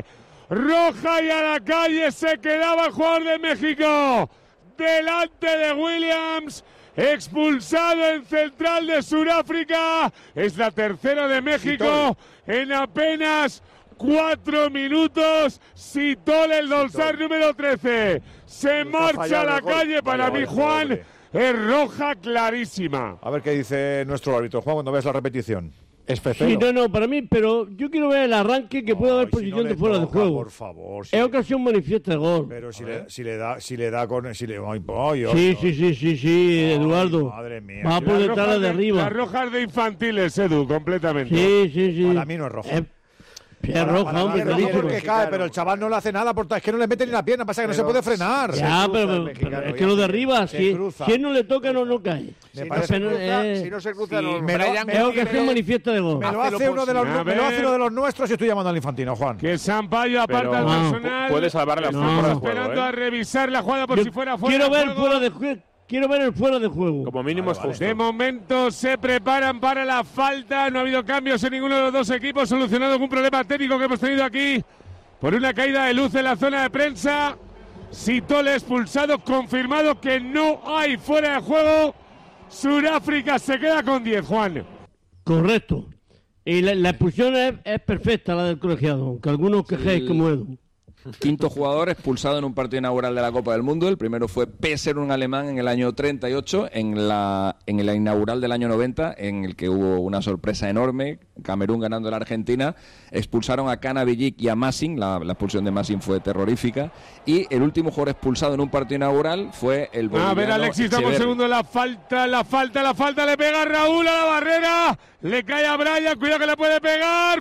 Roja y a la calle se quedaba el jugador de México. Delante de Williams. Expulsado en central de Sudáfrica. Es la tercera de México en apenas cuatro minutos. Sitol, el dorsal número trece. Se marcha a la calle. Para mí, Juan, es roja clarísima. A ver qué dice nuestro árbitro, Juan, cuando ves la repetición. Es sí, no, no, para mí, pero yo quiero ver el arranque que no, puede haber posición si no de fuera toca, de juego. Por favor. Si es ocasión manifiesta de gol. Pero si le, si le da, si le da con, si le, ay, ay, ay, sí, sí, sí, sí, sí, ay, Eduardo. Madre mía. Va por detrás de, de arriba. Las rojas de infantiles, Edu, completamente. Sí, sí, sí. Para mí no es rojo. Eh, Es roja, hombre, es rojo porque cae, pero el chaval no le hace nada, porque es que no le mete ni la pierna, pasa que pero, no se puede frenar. Ya, se pero, pero es que lo derriba, si, si él no le toca, no, no cae. Si no, se cruza, eh, si no se cruza, sí, no. Me es ocasión manifiesta de gol. Me lo hace uno de los, me lo hace uno de los nuestros y estoy llamando al infantino, Juan. Que Sampaio aparta al personal. Puede salvar la Estamos esperando a revisar la jugada por si fuera fuera. Quiero ver fuera de juego. Quiero ver el fuera de juego. Como mínimo vale, es justo. De momento se preparan para la falta. No ha habido cambios en ninguno de los dos equipos. Solucionado algún problema técnico que hemos tenido aquí por una caída de luz en la zona de prensa. Sitol expulsado. Confirmado que no hay fuera de juego. Sudáfrica se queda con diez, Juan. Correcto. Y la, la expulsión es, es perfecta, la del colegiado. Aunque algunos quejéis sí. como Edu. Quinto jugador expulsado en un partido inaugural de la Copa del Mundo. El primero fue Pesser, un alemán, en el año treinta y ocho, en la en el inaugural del año noventa, en el que hubo una sorpresa enorme, Camerún ganando a la Argentina. Expulsaron a Kana Villic y a Massing, la, la expulsión de Massing fue terrorífica. Y el último jugador expulsado en un partido inaugural fue el boliviano. A ver, Alexis, damos un segundo, la falta, la falta, la falta, le pega a Raúl a la barrera, le cae a Brian, cuidado que le puede pegar,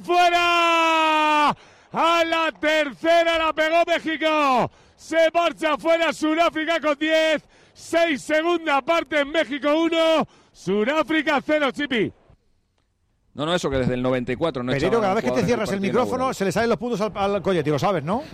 ¡fuera! A la tercera la pegó México. Se marcha fuera Sudáfrica con diez. seis segunda parte en México uno. Sudáfrica cero, Chipi. No, no, eso que desde el noventa y cuatro no he Pero cada vez que te cierras el micrófono inaugural. Se le salen los puntos al, al Coyetti, lo sabes, ¿no?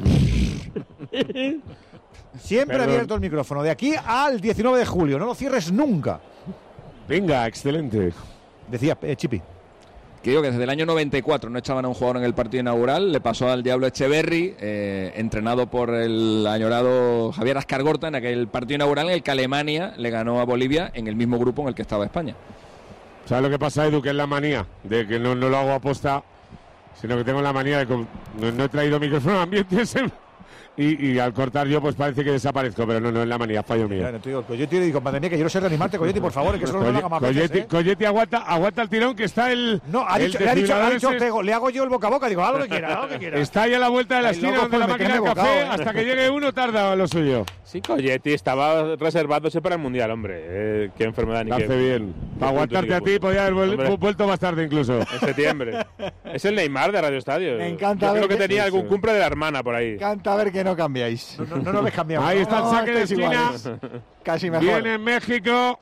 Siempre Perdón. abierto el micrófono. De aquí al diecinueve de julio. No lo cierres nunca. Venga, excelente. Decía eh, Chipi. Que digo que desde el año noventa y cuatro no echaban a un jugador en el partido inaugural. Le pasó al Diablo Echeverri, eh, entrenado por el añorado Javier Ascargorta, en aquel partido inaugural en el que Alemania le ganó a Bolivia en el mismo grupo en el que estaba España. ¿Sabes lo que pasa, Edu? Que es la manía de que no, no lo hago aposta, sino que tengo la manía de que no, no he traído micrófono ambientes y, y al cortar yo pues parece que desaparezco, pero no, no es la manía, fallo mío. Claro, tío, Coyetti le digo, madre mía, que yo no sé reanimarte, Coyetti, por favor, que eso no lo haga más Coyetti, veces, ¿eh? Coyetti aguanta, aguanta el tirón, que está el... No, ha dicho, le ha dicho, le, ha dicho Ortego, le hago yo el boca a boca, digo, haz lo que quiera, haz lo que quiera. Está ahí a la vuelta de la esquina donde la máquina de café, eh. hasta que llegue uno tarda lo suyo. Sí, Coyetti estaba reservándose para el Mundial, hombre. Eh, qué enfermedad ni qué... Hace bien. Para aguantarte a ti, podía haber vuel vuelto más tarde incluso. En septiembre. Es el Neymar de Radio Estadio. Me encanta Yo ver creo que, que tenía eso. algún cumple de la hermana por ahí. Me encanta ver que no cambiáis. No, no, no lo ves cambiado. Ahí está el no, saque de esquina. Casi mejor. Viene México.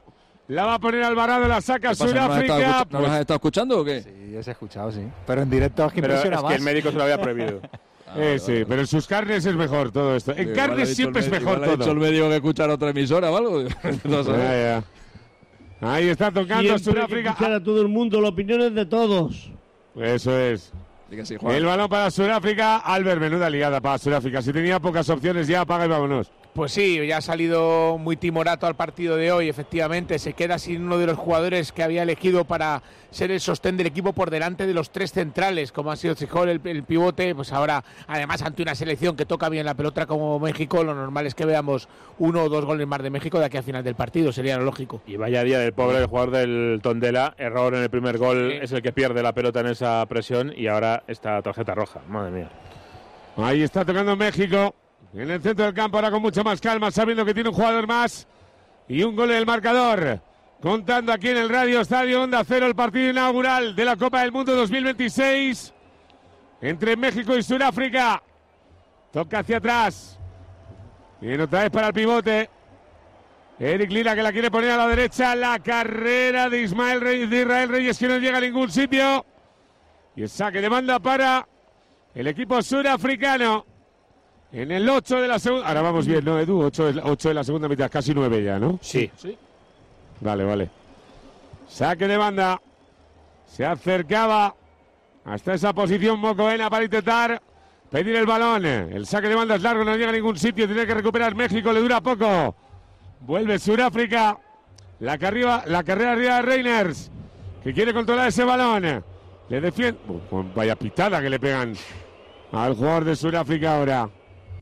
La va a poner Alvarado, la saca Sudáfrica. ¿No las has estado escuchando o qué? Sí, yo os he escuchado, sí. Pero en directo es que Pero impresiona es más. que el médico se lo había prohibido. Ah, eh, sí, vale, pero en sus carnes es mejor todo esto. En sí, carnes vale, siempre es mejor vale, todo. ¿Ha dicho el médico que escuchar otra emisora o algo? No sé. Ya, ya. Ahí está tocando Sudáfrica. Escuchar a todo el mundo, las opiniones de todos. Eso es. Sí, el balón para Sudáfrica. Albert, menuda liada para Sudáfrica. Si tenía pocas opciones ya, apaga y vámonos. Pues sí, ya ha salido muy timorato al partido de hoy, efectivamente. Se queda sin uno de los jugadores que había elegido para ser el sostén del equipo por delante de los tres centrales, como ha sido Chijol, el, el pivote. Pues ahora, además, ante una selección que toca bien la pelota como México, lo normal es que veamos uno o dos goles más de México de aquí al final del partido, sería lo lógico. Y vaya día del pobre jugador del Tondela. Error en el primer gol, sí. Es el que pierde la pelota en esa presión y ahora esta tarjeta roja. Madre mía. Ahí está tocando México. En el centro del campo, ahora con mucha más calma, sabiendo que tiene un jugador más y un gol en el marcador. Contando aquí en el Radio Estadio Onda Cero el partido inaugural de la Copa del Mundo dos mil veintiséis entre México y Sudáfrica. Toca hacia atrás. Bien, otra vez para el pivote. Eric Lira, que la quiere poner a la derecha. La carrera de Ismael Reyes, de Israel Reyes, que no llega a ningún sitio. Y el saque de banda para el equipo sudafricano. En el ocho de la segunda... Ahora vamos bien, ¿no, Edu? ocho de la segunda mitad, casi nueve ya, ¿no? Sí. sí. Vale, vale. Saque de banda. Se acercaba hasta esa posición Mocoena para intentar pedir el balón. El saque de banda es largo, no llega a ningún sitio. Tiene que recuperar México, le dura poco. Vuelve Sudáfrica. La, carriba, la carrera arriba de Reiners, que quiere controlar ese balón. Le defiende... Oh, vaya pitada que le pegan al jugador de Sudáfrica ahora.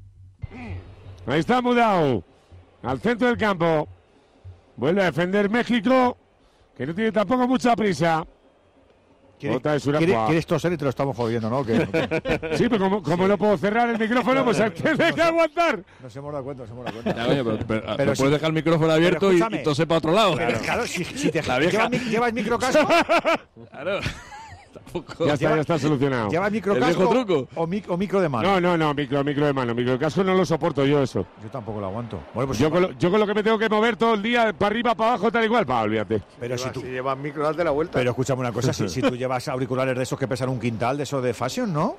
Ahí está Mudau, al centro del campo. Vuelve a defender México, que no tiene tampoco mucha prisa. ¿Quieres, ¿Quieres toser y te lo estamos jodiendo, no? ¿Qué? Sí, pero como, como no puedo cerrar el micrófono, pues tienes que aguantar. Nos hemos dado cuenta, nos hemos dado cuenta. Ya, oye, pero, pero, pero si, puedes dejar el micrófono abierto y, y toser para otro lado. Claro, claro, si, si te llevas, llevas microcasco. Claro. Ya está, ya está solucionado. ¿Llevas microcasco o, mic, o micro de mano? No, no, no, micro, micro de mano. Microcasco no lo soporto yo eso. Yo tampoco lo aguanto. Bueno, pues yo, con lo, yo con lo que me tengo que mover todo el día, para arriba, para abajo, tal igual, pa, olvídate. Pero si, tú... si llevas micro, date la vuelta. Pero escúchame una cosa, si, si tú llevas auriculares de esos que pesan un quintal, de esos de fashion, ¿no?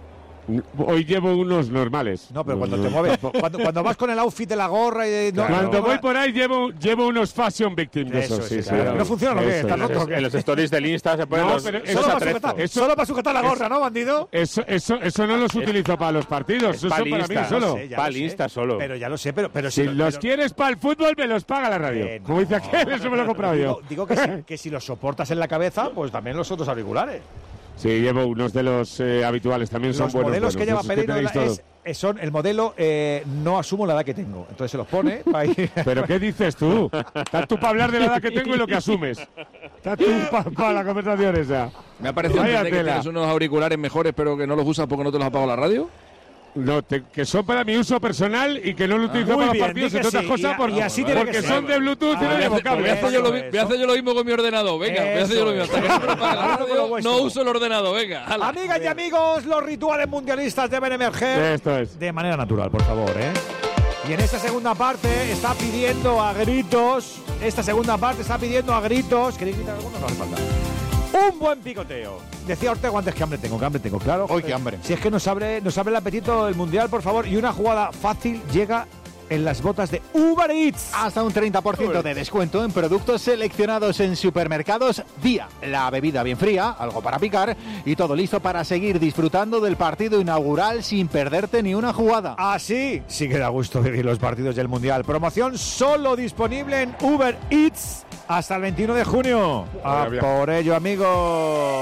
Hoy llevo unos normales. No, pero cuando te mueves, cuando, cuando vas con el outfit de la gorra y de, no, cuando no, voy no, por ahí llevo, llevo unos fashion victims. Eso, eso sí, sí, claro. sí, ¿No funciona lo que está roto? En los stories del Insta se ponen no, los, pero esos solo, para sujetar, eso, solo para sujetar la gorra, eso, ¿no, bandido? Eso, eso, eso no los utilizo para los partidos. Eso son para mí solo. Sé, para el Insta solo. Pero ya lo sé, pero, pero si, si los pero, quieres para el fútbol, me los paga la radio. Eh, Como dice aquel, eso me lo he comprado digo, yo. Digo que si, que si los soportas en la cabeza, pues también los otros auriculares. Sí, llevo unos de los eh, habituales, también son los buenos. Los modelos que lleva Pereiro es, es, son el modelo eh, no asumo la edad que tengo. Entonces se los pone. Ahí. ¿Pero qué dices tú? Estás tú para hablar de la edad que tengo y lo que asumes. Estás tú para pa la conversación esa. Me ha parecido que tienes unos auriculares mejores, pero que no los usas porque no te los ha pagado la radio. No, te, que son para mi uso personal y que no lo utilizo ah, para los partidos, entre otras sí. cosas, por, y así porque son de Bluetooth ah, y no de cable. Voy a hacer yo lo, voy a hacer yo lo mismo con mi ordenador, venga, voy a hacer yo lo mismo. Hasta que no me lo pague la radio, no uso el ordenador, venga. Ala. Amigas y amigos, los rituales mundialistas deben emerger Esto es. de manera natural, por favor, ¿eh? Y en esta segunda parte está pidiendo a gritos, esta segunda parte está pidiendo a gritos, ¿queréis gritar alguno? No hace falta. Un buen picoteo. Decía Ortega antes que hambre tengo, que hambre tengo, claro. Hoy que hambre. Si es que nos abre, nos abre el apetito del Mundial, por favor. Y una jugada fácil llega en las botas de Uber Eats. Hasta un treinta por ciento de descuento en productos seleccionados en supermercados Día. La bebida bien fría, algo para picar y todo listo para seguir disfrutando del partido inaugural sin perderte ni una jugada. Así sí que da gusto vivir los partidos del Mundial. Promoción solo disponible en Uber Eats hasta el veintiuno de junio. A por ello, amigos.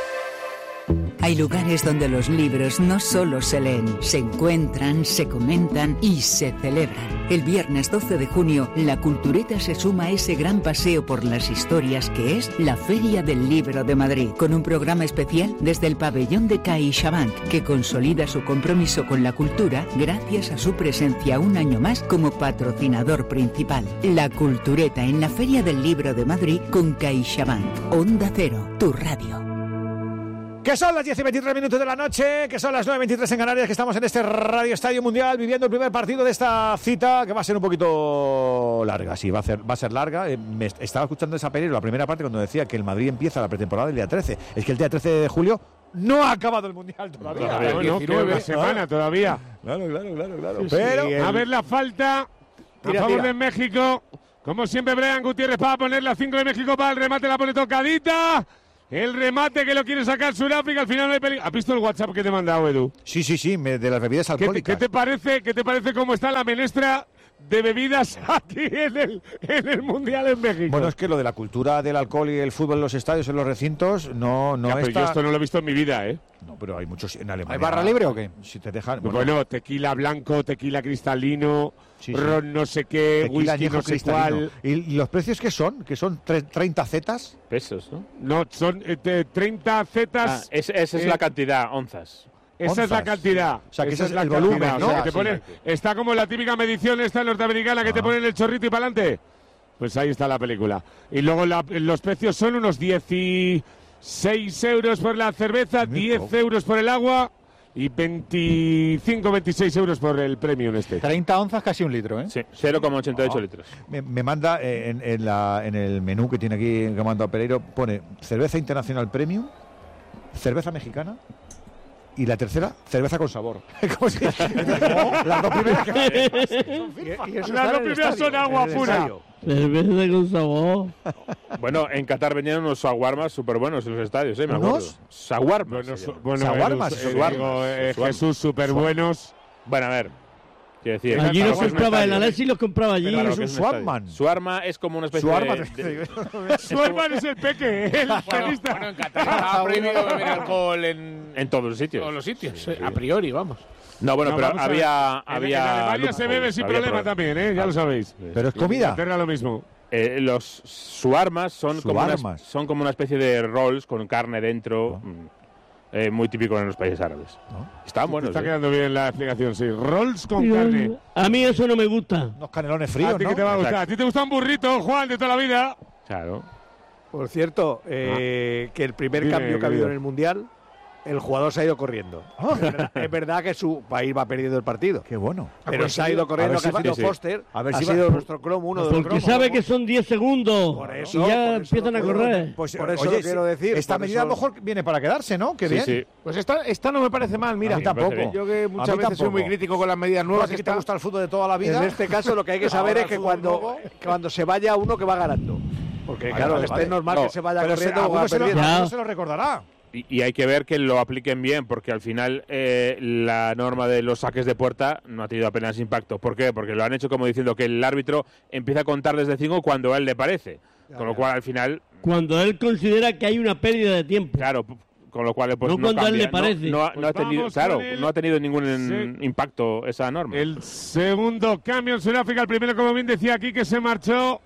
Hay lugares donde los libros no solo se leen, se encuentran, se comentan y se celebran. El viernes doce de junio, la Cultureta se suma a ese gran paseo por las historias que es la Feria del Libro de Madrid, con un programa especial desde el pabellón de CaixaBank, que consolida su compromiso con la cultura gracias a su presencia un año más como patrocinador principal. La Cultureta en la Feria del Libro de Madrid con CaixaBank. Onda Cero, tu radio. Que son las diez y veintitrés minutos de la noche, que son las nueve y veintitrés en Canarias, que estamos en este Radio Estadio Mundial viviendo el primer partido de esta cita, que va a ser un poquito larga. Sí, va a ser, va a ser larga. Eh, me estaba escuchando esa Pereiro, la primera parte, cuando decía que el Madrid empieza la pretemporada el día trece. Es que el día trece de julio no ha acabado el Mundial todavía. Todavía, no, no, queda una semana todavía. Claro, claro, claro, claro. Sí, Pero sí, el... a ver la falta tira, a favor tira. de México. Como siempre, Brian Gutiérrez para poner la cinco de México para el remate, la pone tocadita. El remate que lo quiere sacar Sudáfrica, al final no hay peligro. ¿Has visto el WhatsApp que te he mandado, Edu? Sí, sí, sí, me, de las bebidas alcohólicas. ¿Qué te, qué te parece, qué te parece cómo está la menestra de bebidas aquí en el, en el Mundial en México? Bueno, es que lo de la cultura del alcohol y el fútbol en los estadios, en los recintos, no, no ya, pero está... yo esto no lo he visto en mi vida, ¿eh? No, pero hay muchos en Alemania. ¿Hay barra libre o qué? Si te dejan... Bueno, bueno tequila blanco, tequila cristalino, sí, sí. ron no sé qué, tequila whisky no sé cuál. ¿Y los precios qué son? ¿Que son treinta zetas? Pesos, ¿no? No, son eh, treinta zetas. Ah, es, esa es eh, la cantidad, onzas. Esa onzas. es la cantidad. O sea, que ese es, es el volumen, cantidad, ¿no? O sea, que te pone, sí, está como la típica medición esta norteamericana que ah. te ponen el chorrito y para adelante. Pues ahí está la película. Y luego la, los precios son unos dieciséis euros por la cerveza, diez euros por el agua y veinticinco, veintiséis euros por el premium este. treinta onzas, casi un litro, ¿eh? Sí, cero coma ochenta y ocho oh. litros. Me, me manda eh, en, en, la, en el menú que tiene aquí, que manda Pereiro, pone cerveza internacional premium, cerveza mexicana. Y la tercera, cerveza con sabor. Como si, no, las dos primeras que y, y las dos primeras son agua pura. Cerveza con sabor. Bueno, en Qatar venían unos shawarmas súper buenos en los estadios, ¿eh? Me acuerdo. ¿Unos? Shawarmas. Bueno, bueno, shawarmas. Eh, digo, eh, Jesús, súper buenos. Bueno, a ver. Quiero decir, allí los compraba, el Alessi los compraba allí. Claro, es un Swarman. Swarma es como una especie Swarma. de... Swarman es el peque, el tenista. Bueno, en Qatar está prohibido beber alcohol en... En todos los sitios. En todos los sitios, sí, a priori, vamos. No, bueno, no, pero había... había en Alemania se bebe sin problema problema también, ¿eh? Ya lo sabéis. Pero es comida. Era lo mismo. Eh, los swarmas son, como una, son como una especie de rolls con carne dentro... Oh. Eh, muy típico en los países árabes. ¿No? Están buenos. Está ¿eh? quedando bien la explicación, sí. Rolls con sí, carne. A mí eso no me gusta. Unos canelones fríos, ¿A ti ¿no? que te va a gustar? ¿A ti te gusta un burrito, Juan, de toda la vida? Claro. Por cierto, eh, ah. que el primer Dime, cambio que ha habido en el Mundial, el jugador se ha ido corriendo. Oh. Es, verdad, es verdad que su país va perdiendo el partido. Qué bueno. Pero pues se ha ido corriendo, que ha sido Foster, a ver si ha sido va... nuestro cromo, uno de los Porque sabe que son diez segundos por eso, y ya empiezan a correr. Pues, por eso oye, lo quiero decir. Esta medida eso... a lo mejor viene para quedarse, ¿no? Qué sí, bien. Sí. Pues esta, esta no me parece mal, mira. A mí tampoco. Yo que muchas veces soy muy crítico con las medidas nuevas. ¿A ti te gusta el fútbol de toda la vida? En este caso lo que hay que saber es que cuando, cuando se vaya uno que va ganando. Porque claro, este es normal que se vaya corriendo o va perdiendo. No se lo recordará. Y, y hay que ver que lo apliquen bien, porque al final eh, la norma de los saques de puerta no ha tenido apenas impacto. ¿Por qué? Porque lo han hecho como diciendo que el árbitro empieza a contar desde cinco cuando a él le parece. Ya, con lo ya. cual, al final... Cuando él considera que hay una pérdida de tiempo. Claro, con lo cual pues, no, no cuando cambia. a él le parece. No, no, pues no ha tenido, claro, el... no ha tenido ningún sí. impacto esa norma. El segundo cambio en Sudáfrica, el primero, como bien decía aquí, que se marchó...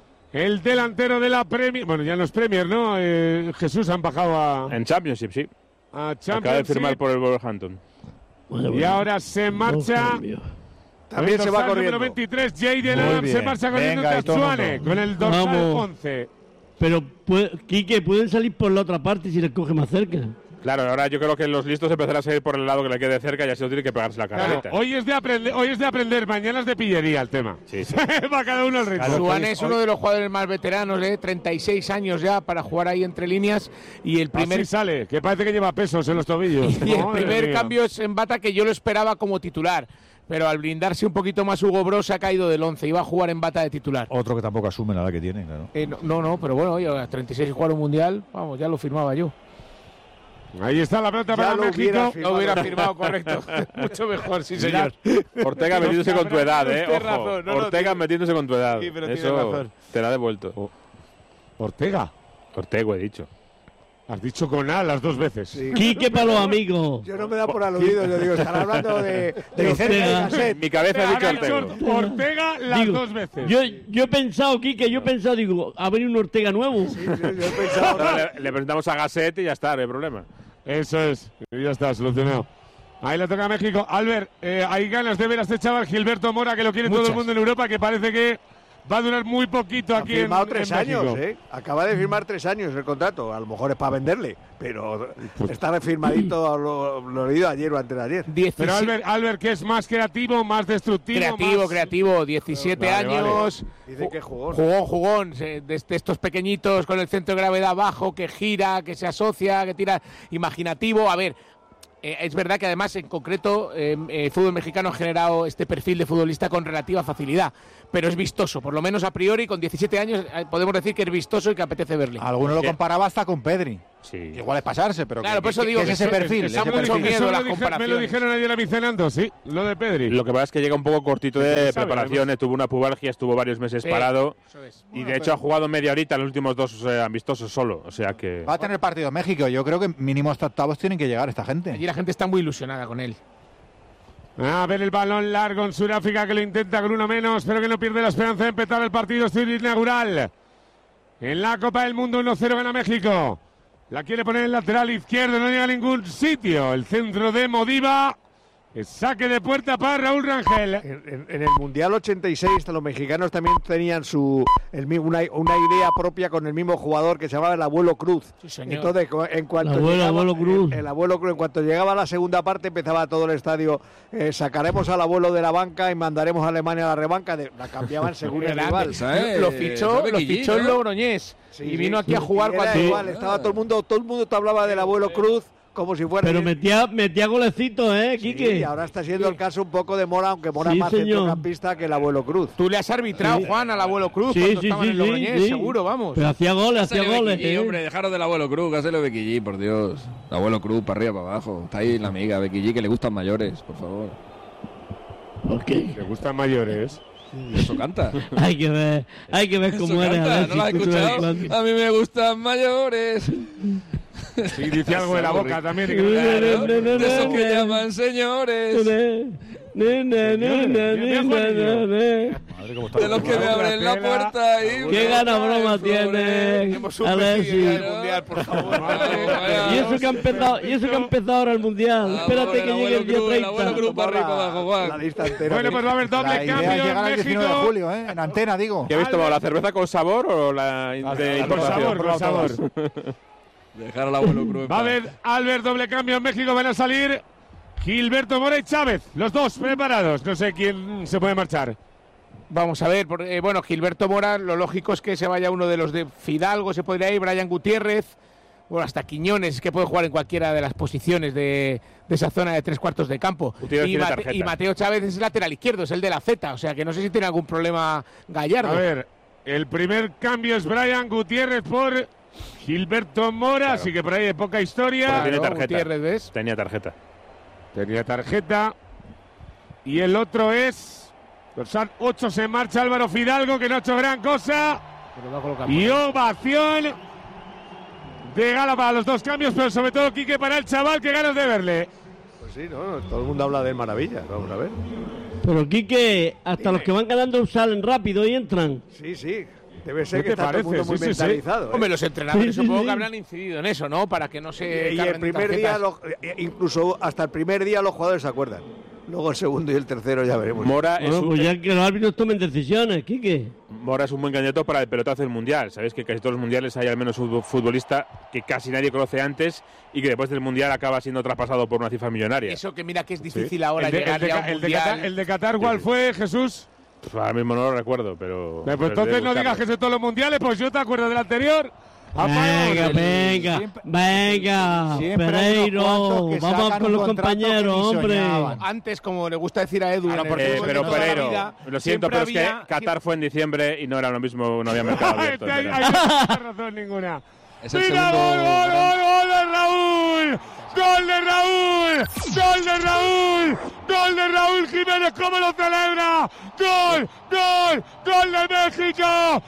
El delantero de la Premier... Bueno, ya no es Premier, ¿no? Eh, Jesús han bajado a... En Championship, sí. A Championship. Acaba de firmar por el Wolverhampton. Bueno, bueno. Y ahora se marcha... También se va corriendo. Número veintitrés, Jayden Adams se marcha corriendo Tatsuane con el dorsal Vamos. once. Pero, Quique, pueden salir por la otra parte si les coge más cerca. Claro, ahora yo creo que los listos empezarán a salir por el lado que le quede cerca y así no tiene que pegarse la carreta. Claro, hoy es de aprender, hoy es de aprender, mañana es de pillería el tema. Sí, sí. Va cada uno el ritmo. Claro, Suane es uno de los jugadores más veteranos, ¿eh? treinta y seis años ya para jugar ahí entre líneas y el primer Así sale, que parece que lleva pesos en los tobillos. Y el primer cambio es en Bata, que yo lo esperaba como titular. Pero al blindarse un poquito más Hugo Bros ha caído del once y va a jugar en Bata de titular. Otro que tampoco asume la edad que tiene, claro. Eh, no, no, no, pero bueno, oye, a treinta y seis y jugar un mundial, vamos, ya lo firmaba yo. Ahí está la pelota para lo México. Hubiera firmado. Lo hubiera firmado, correcto. Mucho mejor, sí, señor. Ortega metiéndose con tu edad, ¿eh? Ojo. Razón, no, Ortega no, metiéndose con tu edad. Sí, pero eso te la ha devuelto. Oh. ¿Ortega? Ortega, he dicho. Has dicho con A las dos veces. Sí. Quique para los amigos. Yo no me da por aludido, yo digo, están hablando de, de Vicente. Mi cabeza ha dicho Ortega. Ortega las digo, dos veces. Yo, yo he pensado, Quique, yo he pensado, digo, ¿ha venido un Ortega nuevo? Sí, yo, yo he pensado. No, le, le presentamos a Gasset y ya está, no hay problema. Eso es, ya está, solucionado. Ahí le toca a México. Albert, eh, hay ganas de ver a este chaval Gilberto Mora, que lo quiere Muchas. todo el mundo en Europa, que parece que va a durar muy poquito ha aquí firmado en, tres en años, México. ¿eh? Acaba de firmar tres años el contrato. A lo mejor es para venderle, pero está firmadito, lo, lo he leído ayer o antes de ayer. Pero Albert, Albert, que es más creativo, más destructivo. Creativo, más... creativo, diecisiete Vale, años. vale. Dice que jugón. Jugón, jugón, de, de estos pequeñitos con el centro de gravedad bajo, que gira, que se asocia, que tira, imaginativo. A ver, eh, es verdad que además en concreto eh, el fútbol mexicano ha generado este perfil de futbolista con relativa facilidad, pero es vistoso, por lo menos a priori, con diecisiete años eh, podemos decir que es vistoso y que apetece verle. Alguno lo comparaba hasta con Pedri. Sí. Igual es pasarse, pero claro, que, por eso que, digo que que es ese eso- perfil. que ese está mucho perfil. miedo Eso las lo dije- me lo comparaciones. dijeron ayer a mí cenando, sí, lo de Pedri. Lo que pasa es que llega un poco cortito de sabe, preparaciones, tuvo una pubalgia, estuvo varios meses Sí, parado eso es. y Bueno, de hecho pero- ha jugado media horita en los últimos dos eh, amistosos solo, o sea que... Va a tener partido en México. Yo creo que mínimo hasta octavos tienen que llegar esta gente. Allí la gente está muy ilusionada con él. A ver el balón largo en Sudáfrica que lo intenta con uno menos, pero que no pierde la esperanza de empezar el partido inaugural. En la Copa del Mundo uno cero gana México. La quiere poner en el lateral izquierdo, no llega a ningún sitio. El centro de Modiva. Es saque de puerta para Raúl Rangel. En, en- en el Mundial ochenta y seis los mexicanos también tenían su el, mi- una, una idea propia con el mismo jugador que se llamaba el Abuelo Cruz. Sí, señor. Entonces, co- en cuanto El abuelo, llegaba, Abuelo Cruz. El, el Abuelo Cruz, en cuanto llegaba a la segunda parte, empezaba todo el estadio. eh, sacaremos al abuelo de la banca y mandaremos a Alemania a la rebanca. De, la cambiaban según el Grande. rival. ¿Sabes? Lo fichó, ¿Sabe lo Becky G, fichó el no? Logroñés Sí, y sí, vino aquí sí. a jugar Era cuando... igual, estaba todo el mundo, todo el mundo te hablaba del Abuelo Cruz como si fuera. Pero y- metía, metía golecitos, ¿eh, Sí, Quique? y ahora está siendo el caso un poco de Mora, aunque Mora Sí, es más señor. centrocampista que el Abuelo Cruz. Tú le has arbitrado, Sí. Juan, al Abuelo Cruz Sí, cuando sí, estaban sí, en el Logroñés, sí. seguro, vamos. Pero hacía goles, hacía Hacele goles. Becky G, ¿eh? hombre, dejaros del abuelo Cruz, hacele Becky G, por Dios. El abuelo Cruz, para arriba, para abajo. Está ahí la amiga Becky G, que le gustan mayores, por favor. Ok. Le gustan mayores. Eso canta. Hay que ver, hay que ver Eso cómo eres, canta, Alexis, ¿no lo has tú eres escuchado? Atlántico. A mí me gustan mayores. Sí, dice algo de la boca también. y que- Claro, No, no, no, de esos no, que no. llaman señores. Ne, ne, ne, ne, ne, ne, ne, ne. Madre, cómo está De los que me jugando. abren la Tela. puerta y... Qué gana broma Flores. tiene, Tenemos un Alexis. Messi del Mundial, por favor. Vaya, Y eso que ha empezado, y eso que ha empezado ahora el mundial. Ah, Espérate bueno, que el llegue el día abuelo Cruz, el abuelo treinta. Cruz para arriba, para abajo, Juan. La lista entera. Bueno, que- pues va a haber doble La idea cambio es llegar en al diecinueve de México. julio, ¿eh? En antena, digo. ¿Qué habéis tomado, la cerveza con sabor o la de Con importación? sabor, con sabor. Dejar al abuelo Cruz. en Va a paz. haber Albert doble cambio en México. Van a salir Gilberto Mora y Chávez. Los dos preparados. No sé quién se puede marchar. Vamos a ver, por- eh, bueno, Gilberto Mora, lo lógico es que se vaya uno de los de Fidalgo, se podría ir, Brian Gutiérrez, bueno, hasta Quiñones, que puede jugar en cualquiera de las posiciones de, de esa zona de tres cuartos de campo. Gutiérrez Y, tiene Mate- tarjeta. y Mateo Chávez es lateral izquierdo, es el de la Z, o sea que no sé si tiene algún problema Gallardo. A ver, el primer cambio es Brian Gutiérrez por Gilberto Mora. Así que por ahí hay poca historia. Porque tiene Claro, tarjeta. Gutiérrez, ¿ves? Tenía tarjeta. Tenía tarjeta. Y el otro es. Son ocho, se marcha Álvaro Fidalgo, que no ha hecho gran cosa. Pero va a colocar Y por ahí. ovación de gala para los dos cambios, pero sobre todo Quique para el chaval, que ganas de verle. Pues sí, no, todo el mundo habla de maravillas. Vamos a ver. Pero Quique, hasta los que van ganando salen rápido y entran. Sí, sí. Debe ser ¿Qué que te está todo el parece? mundo muy Sí, sí, sí. mentalizado. ¿eh? Hombre, los entrenadores Sí, sí, supongo sí. que habrán incidido en eso, ¿no? Para que no se y, y carguen el de primer día, tarjetas. los- eh, incluso hasta el primer día los jugadores se acuerdan. Luego el segundo y el tercero ya veremos. Mora es, Bueno, un, pues ya que los árbitros tomen decisiones, Quique. Mora es un buen candidato para el pelotazo del Mundial. Sabéis que casi todos los mundiales hay al menos un futbolista que casi nadie conoce antes y que después del Mundial acaba siendo traspasado por una cifra millonaria. Eso que mira que es difícil ahora El de, llegar el de ya a Ca- un el de mundial. Qatar, el de Qatar, ¿cuál fue, Jesús? Pues ahora mismo no lo recuerdo, pero... Pues pero entonces debe no digas buscarlo. que es de todos los mundiales, pues yo te acuerdo del anterior. Venga, venga, venga, siempre hay unos Pereiro, cuantos que vamos sacan con un los contrato que compañeros, ni hombre. soñaban. Antes, como le gusta decir a Edu, en el Eh, fútbol de pero toda la Pereiro, vida, lo siento, siempre pero es había- que Qatar fue en diciembre y no era lo mismo, no había mercado abierto. Este hay, en hay verano. no tienes razón ninguna. Es el ¡Mira, segundo gol, gol, gran- gol, gol de Raúl! ¡Gol de Raúl! ¡Gol de Raúl! ¡Gol de Raúl Jiménez! ¿Cómo lo celebra? ¡Gol! ¡Gol! ¡Gol de México!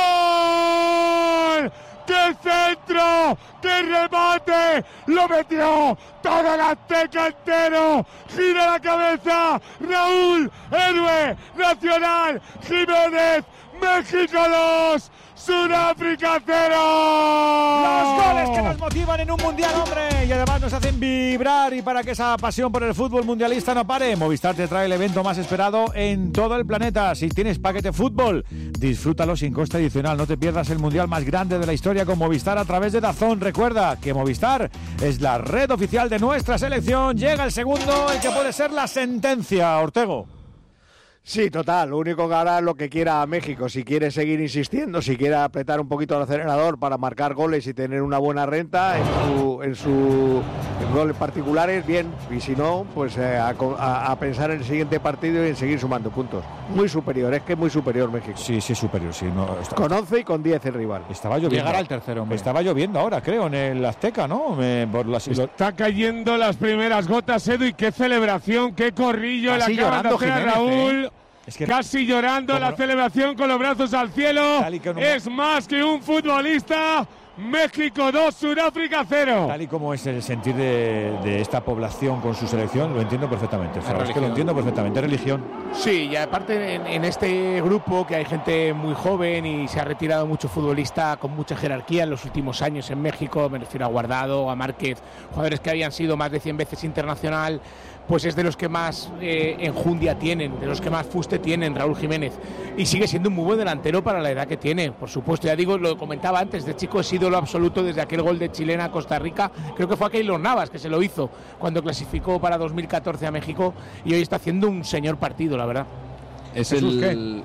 ¡Gol! ¡Qué centro! ¡Qué remate! ¡Lo metió! ¡Todo el Azteca entero! ¡Gira la cabeza! ¡Raúl! ¡Héroe nacional! ¡Jiménez! México dos, Sudáfrica cero. Los goles que nos motivan en un mundial, hombre, y además nos hacen vibrar, y para que esa pasión por el fútbol mundialista no pare, Movistar te trae el evento más esperado en todo el planeta. Si tienes paquete fútbol, disfrútalo sin coste adicional. No te pierdas el mundial más grande de la historia con Movistar a través de DAZN. Recuerda que Movistar es la red oficial de nuestra selección. Llega el segundo, el que puede ser la sentencia, Ortego. Sí, total. Lo único que hará es lo que quiera México. Si quiere seguir insistiendo, si quiere apretar un poquito el acelerador para marcar goles y tener una buena renta en su, en su en goles particulares, bien. Y si no, pues eh, a, a, a pensar en el siguiente partido y en seguir sumando puntos. Muy superior, es que es muy superior México. Sí, sí, es superior, sí. No, está, con once y con diez el rival. Estaba lloviendo. Llegará el tercero, hombre. Estaba lloviendo ahora, creo, en el Azteca, ¿no? Me, por las, Está cayendo las primeras gotas, Edu, y qué celebración, qué corrillo le acaban de hacer a Raúl. ¿eh? Es que casi llorando la celebración con los brazos al cielo. Es más que un futbolista. México dos, Sudáfrica cero. Tal y como es el sentir de, de esta población con su selección, lo entiendo perfectamente. Es que lo entiendo perfectamente, religión. Sí, y aparte en, en este grupo que hay gente muy joven y se ha retirado mucho futbolista con mucha jerarquía en los últimos años en México, me refiero a Guardado, a Márquez, jugadores que habían sido más de cien veces internacional, pues es de los que más eh, enjundia tienen, de los que más fuste tienen, Raúl Jiménez. Y sigue siendo un muy buen delantero para la edad que tiene, por supuesto. Ya digo, lo comentaba antes, de chico es ídolo absoluto desde aquel gol de chilena a Costa Rica. Creo que fue a Keylor Navas que se lo hizo cuando clasificó para dos mil catorce a México, y hoy está haciendo un señor partido, la verdad. Es el...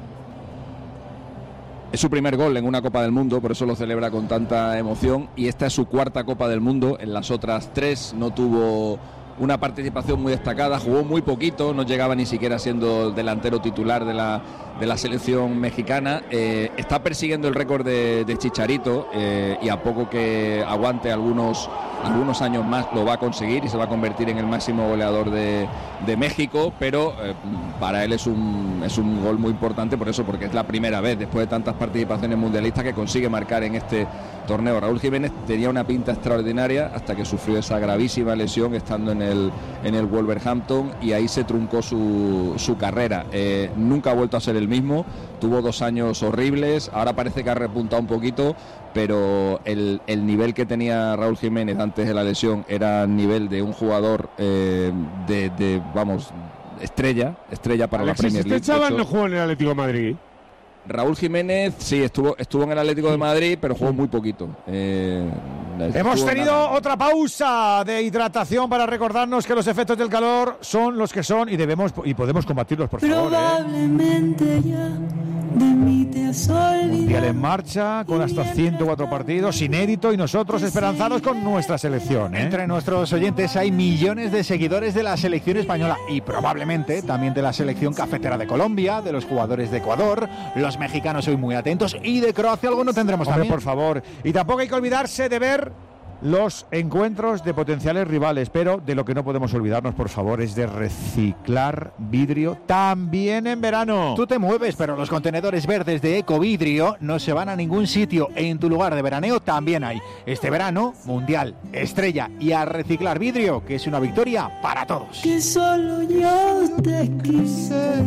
Es su primer gol en una Copa del Mundo, por eso lo celebra con tanta emoción, y esta es su cuarta Copa del Mundo. En las otras tres no tuvo una participación muy destacada, jugó muy poquito, no llegaba ni siquiera siendo delantero titular de la, de la selección mexicana. Eh, está persiguiendo el récord de, de Chicharito, eh, y a poco que aguante algunos, algunos años más lo va a conseguir y se va a convertir en el máximo goleador de, de México, pero eh, para él es un, es un gol muy importante por eso, porque es la primera vez después de tantas participaciones mundialistas que consigue marcar en este torneo. Raúl Jiménez tenía una pinta extraordinaria hasta que sufrió esa gravísima lesión estando en el, en el Wolverhampton, y ahí se truncó su, su carrera. Eh, nunca ha vuelto a ser el mismo, tuvo dos años horribles, ahora parece que ha repuntado un poquito, pero el, el nivel que tenía Raúl Jiménez antes de la lesión era el nivel de un jugador eh, de, de, vamos, estrella, estrella para Alexis, la Premier League. ¿Este chaval no jugó en el Atlético de Madrid? Raúl Jiménez sí estuvo estuvo en el Atlético de Madrid, pero jugó muy poquito. Eh, Hemos tenido nada. otra pausa de hidratación para recordarnos que los efectos del calor son los que son y debemos y podemos combatirlos, por favor. Probablemente ¿eh? ya de mí te has olvidado. Mundial en marcha con hasta ciento cuatro partidos, inédito, y nosotros esperanzados con nuestra selección. ¿eh? Entre nuestros oyentes hay millones de seguidores de la selección española y probablemente también de la selección cafetera de Colombia, de los jugadores de Ecuador, los mexicanos hoy muy atentos, y de Croacia algo no tendremos. Hombre, también. por favor. Y tampoco hay que olvidarse de ver los encuentros de potenciales rivales, pero de lo que no podemos olvidarnos, por favor, es de reciclar vidrio también en verano. Tú te mueves, pero los contenedores verdes de Ecovidrio no se van a ningún sitio. En tu lugar de veraneo también hay. Este verano, Mundial, Estrella y a reciclar vidrio, que es una victoria para todos. Que solo yo te quise.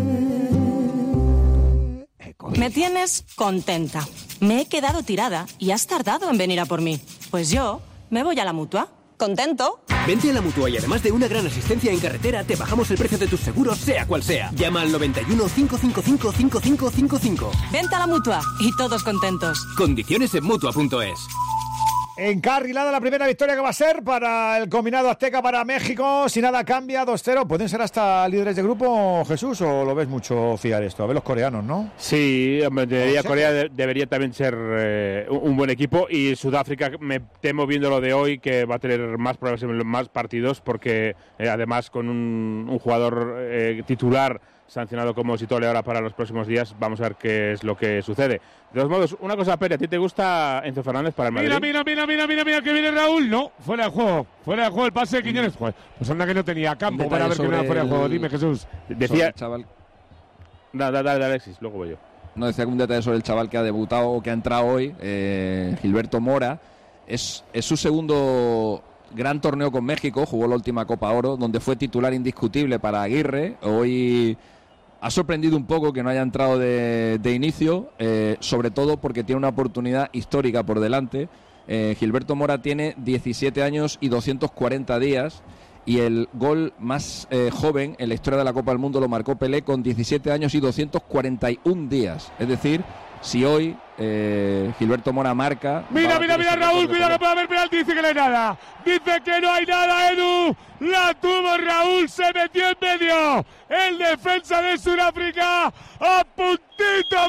Me tienes contenta. Me he quedado tirada y has tardado en venir a por mí. Pues yo me voy a la Mutua. ¿Contento? Vente a la Mutua y además de una gran asistencia en carretera, te bajamos el precio de tus seguros, sea cual sea. Llama al noventa y uno, cinco cinco cinco, cinco cinco cinco cinco. Vente a la Mutua y todos contentos. Condiciones en Mutua punto es. Encarrilada la primera victoria que va a ser para el combinado azteca, para México. Si nada cambia, dos cero. ¿Pueden ser hasta líderes de grupo, Jesús, o lo ves mucho fiar esto? A ver los coreanos, ¿no? Sí, hombre, debería, Corea de, debería también ser eh, un buen equipo, y Sudáfrica me temo viendo lo de hoy que va a tener más pruebas, más partidos, porque eh, además con un, un jugador eh, titular sancionado como Sitole ahora para los próximos días, vamos a ver qué es lo que sucede. De todos modos, una cosa, Pere, ¿a ti te gusta Enzo Fernández para el Madrid? Mira, mira, mira, mira, mira, mira, que viene Raúl. No, fuera de juego, fuera de juego el pase de Quiñones. Joder, pues anda que no tenía campo para ver que no era fuera de juego. Dime, Jesús. Decía, chaval. Dale, dale, Alexis, luego voy yo. No, decía un detalle sobre el chaval que ha debutado o que ha entrado hoy, eh, Gilberto Mora. Es, es su segundo gran torneo con México, jugó la última Copa Oro, donde fue titular indiscutible para Aguirre. Hoy Ha sorprendido un poco que no haya entrado de, de inicio, eh, sobre todo porque tiene una oportunidad histórica por delante. Eh, Gilberto Mora tiene diecisiete años y doscientos cuarenta días, y el gol más eh, joven en la historia de la Copa del Mundo lo marcó Pelé con diecisiete años y doscientos cuarenta y un días. Es decir, si hoy eh, Gilberto Mora marca... Mira, mira, mira, Raúl, cuidado que puede haber penalti, dice que no hay nada. Dice que no hay nada, Edu. La tuvo Raúl, se metió en medio. El defensa de Sudáfrica, a puntito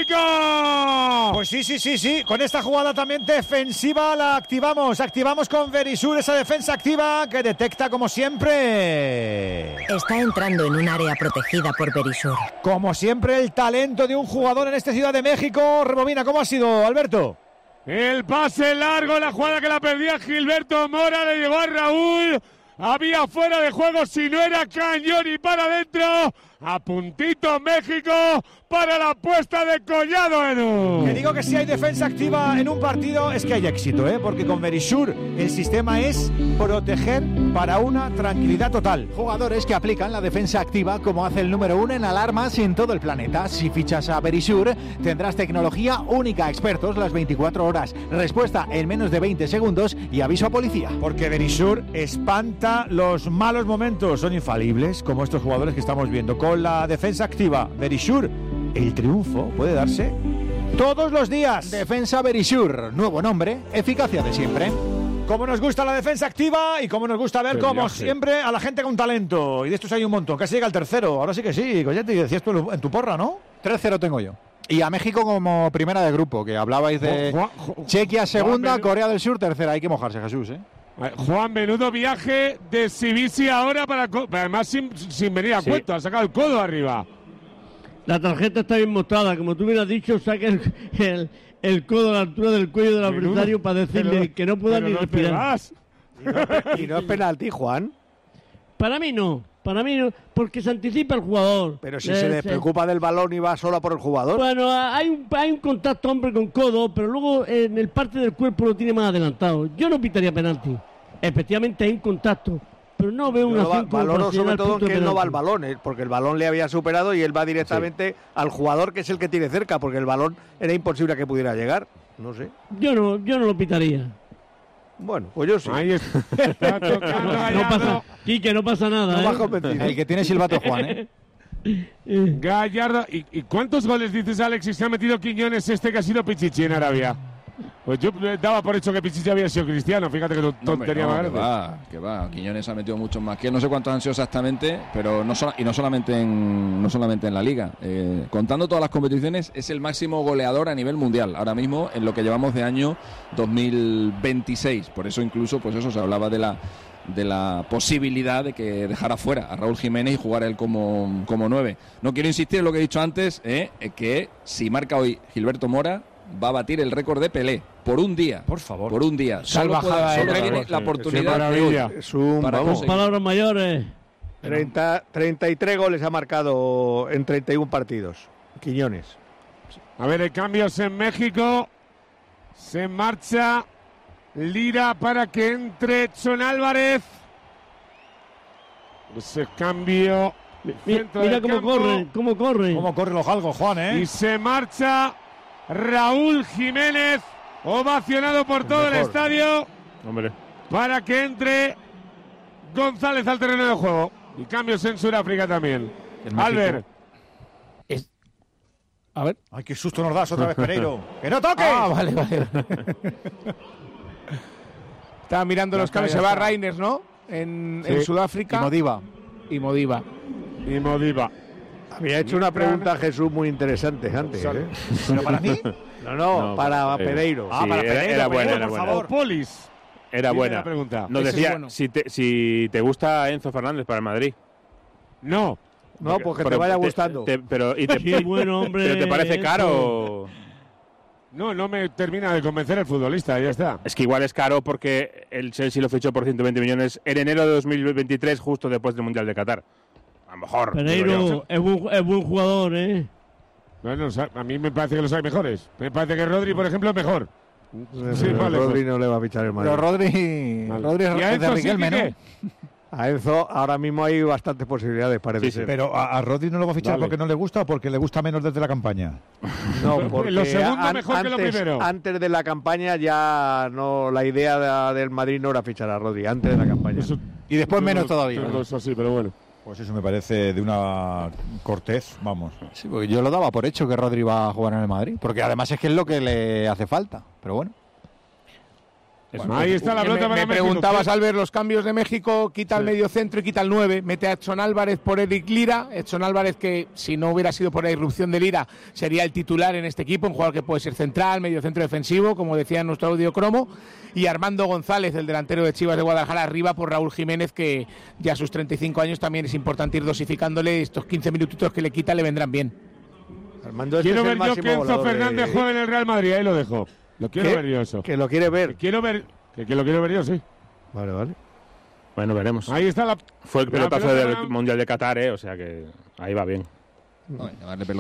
México. Pues sí, sí, sí, sí. Con esta jugada también defensiva la activamos. Activamos con Verisur esa defensa activa que detecta como siempre. Está entrando en un área protegida por Verisur. Como siempre el talento de un jugador en esta Ciudad de México. Rebobina, ¿cómo ha sido, Alberto? El pase largo, la jugada que la perdía Gilberto Mora, le llegó a Raúl. Había fuera de juego, si no era cañón y para adentro. A puntito México para la apuesta de Collado, Edu. Te digo que si hay defensa activa en un partido es que hay éxito, ¿eh? Porque con Verisur el sistema es proteger para una tranquilidad total. Jugadores que aplican la defensa activa como hace el número uno en alarmas en todo el planeta. Si fichas a Verisur tendrás tecnología única, expertos las veinticuatro horas, respuesta en menos de veinte segundos y aviso a policía. Porque Verisur espanta los malos momentos, son infalibles como estos jugadores que estamos viendo. Con la defensa activa Verisur, el triunfo puede darse todos los días. Defensa Verisur, nuevo nombre, eficacia de siempre. Como nos gusta la defensa activa y como nos gusta ver, como siempre, a la gente con talento. Y de estos hay un montón. Casi llega el tercero. Ahora sí que sí. Oye, te decías tú en tu porra, ¿no? tres cero tengo yo. Y a México como primera de grupo, que hablabais de Juan, Juan, Chequia segunda, Juan, Corea del Sur tercera. Hay que mojarse, Jesús, ¿eh? Juan, menudo viaje de Sibisi ahora, para además sin, sin venir a sí. cuento. Ha sacado el codo arriba. La tarjeta está bien mostrada. Como tú hubieras dicho, saque el, el, el codo a la altura del cuello del adversario para decirle pero, que no pueda ni no respirar. Y no, y no es penalti, Juan. Para mí no. Para mí no, porque se anticipa el jugador. Pero si eh, se despreocupa del balón y va solo por el jugador. Bueno, hay un, hay un contacto hombre con codo, pero luego en el parte del cuerpo lo tiene más adelantado. Yo no pitaría penalti. Efectivamente hay un contacto, pero no veo una acción. Valoro sobre todo que él no va al balón, ¿eh? Porque el balón le había superado y él va directamente sí. al jugador, que es el que tiene cerca, porque el balón era imposible que pudiera llegar. No sé. Yo no, yo no lo pitaría. Bueno, pues yo sí. Ahí está tocando no, no pasa, Quique, no pasa nada. No ¿eh? El que tiene silbato Juan, ¿eh? Gallardo. ¿Y, ¿Y cuántos goles dices, Alexis, que ha metido Quiñones este que ha sido Pichichi en Arabia? Pues yo daba por hecho que Pichichi había sido cristiano. Fíjate que tontería no, más que va, que va. Quiñones ha metido muchos más que él. No sé cuántos han sido exactamente, pero no so- y no solamente en no solamente en la Liga. Eh, contando todas las competiciones, es el máximo goleador a nivel mundial. Ahora mismo, en lo que llevamos de año dos mil veintiséis. Por eso incluso, pues eso, se hablaba de la de la posibilidad de que dejara fuera a Raúl Jiménez y jugara él como, como nueve. No quiero insistir en lo que he dicho antes, eh, que si marca hoy Gilberto Mora, va a batir el récord de Pelé por un día. Por favor. Por un día. Solo, puede, solo tiene la oportunidad de hoy es un, para vamos. Palabras mayores. treinta, treinta y tres goles ha marcado en treinta y uno partidos. Quiñones. A ver, el cambios en México. Se marcha Lira para que entre Edson Álvarez. Ese cambio. Mira, mira cómo campo. corre, cómo corre. Cómo corre los galgos, Juan, ¿eh? Y se marcha Raúl Jiménez, ovacionado por todo Mejor. el estadio. Hombre. Para que entre González al terreno de juego. Y cambios en Sudáfrica también. Albert. Es... A ver. Ay, qué susto nos das otra vez, Pereiro. ¡Que no toques! Ah, vale, vale. Estaba mirando los cambios. Se va Reinders, ¿no? En, sí. en Sudáfrica. Y Modiba. Y Modiba. Y Modiba. Había hecho una pregunta a Jesús muy interesante antes, ¿eh? ¿Pero para mí? No, no, no para eh, Pereiro. Ah, sí, para Pereiro. Era, era buena, Pereiro, era por buena. favor. Polis. Era buena. La pregunta. Nos decía, es bueno. si, te, si te gusta Enzo Fernández para el Madrid. No. No, porque te vaya gustando. Te, te, pero, y te, Qué buen hombre. ¿Pero te parece caro? No, no me termina de convencer el futbolista, ya está. Es que igual es caro porque el Chelsea lo fichó por ciento veinte millones en enero de dos mil veintitrés, justo después del Mundial de Qatar. A lo mejor. Pereiro es buen, es buen jugador, ¿eh? Bueno, a mí me parece que los hay mejores. Me parece que Rodri, por ejemplo, es mejor. Sí, vale, Rodri no le va a fichar el Madrid. Pero Rodri, vale. Rodri es de Riquelme, ¿no? A Enzo ahora mismo hay bastantes posibilidades, parece sí, ser. Pero a, a Rodri no lo va a fichar Dale. porque no le gusta o porque le gusta menos desde la campaña. No, porque lo segundo an- mejor antes, que lo primero. Antes de la campaña ya no, la idea de, del Madrid no era fichar a Rodri, antes de la campaña. Eso, Y después yo menos no- todavía. yo no es así, pero bueno. Pues eso me parece de una cortez, vamos. Sí, porque yo lo daba por hecho que Rodri va a jugar en el Madrid, porque además es que es lo que le hace falta, pero bueno. Bueno, ahí está la Me- pelota me, para me México. preguntabas, Albert, los cambios de México, quita el medio centro y quita el nueve, mete a Edson Álvarez por Eric Lira, Edson Álvarez que si no hubiera sido por la irrupción de Lira sería el titular en este equipo, un jugador que puede ser central, medio centro defensivo, como decía en nuestro audio cromo, y Armando González, el delantero de Chivas de Guadalajara, arriba por Raúl Jiménez, que ya a sus treinta y cinco años también es importante ir dosificándole, estos quince minutitos que le quita le vendrán bien. Armando, este Quiero es el ver yo máximo que Enzo goleador de- Fernández juegue en el Real Madrid, ahí lo dejo. Lo quiero ¿Qué? ver yo eso. Que lo quiere ver. Que quiero ver, que, que lo quiero ver yo, sí. Vale, vale. Bueno, veremos. Ahí está la... Fue el la pelotazo pelota del para- Mundial de Qatar, ¿eh? O sea que ahí va bien. No, llamarle pelota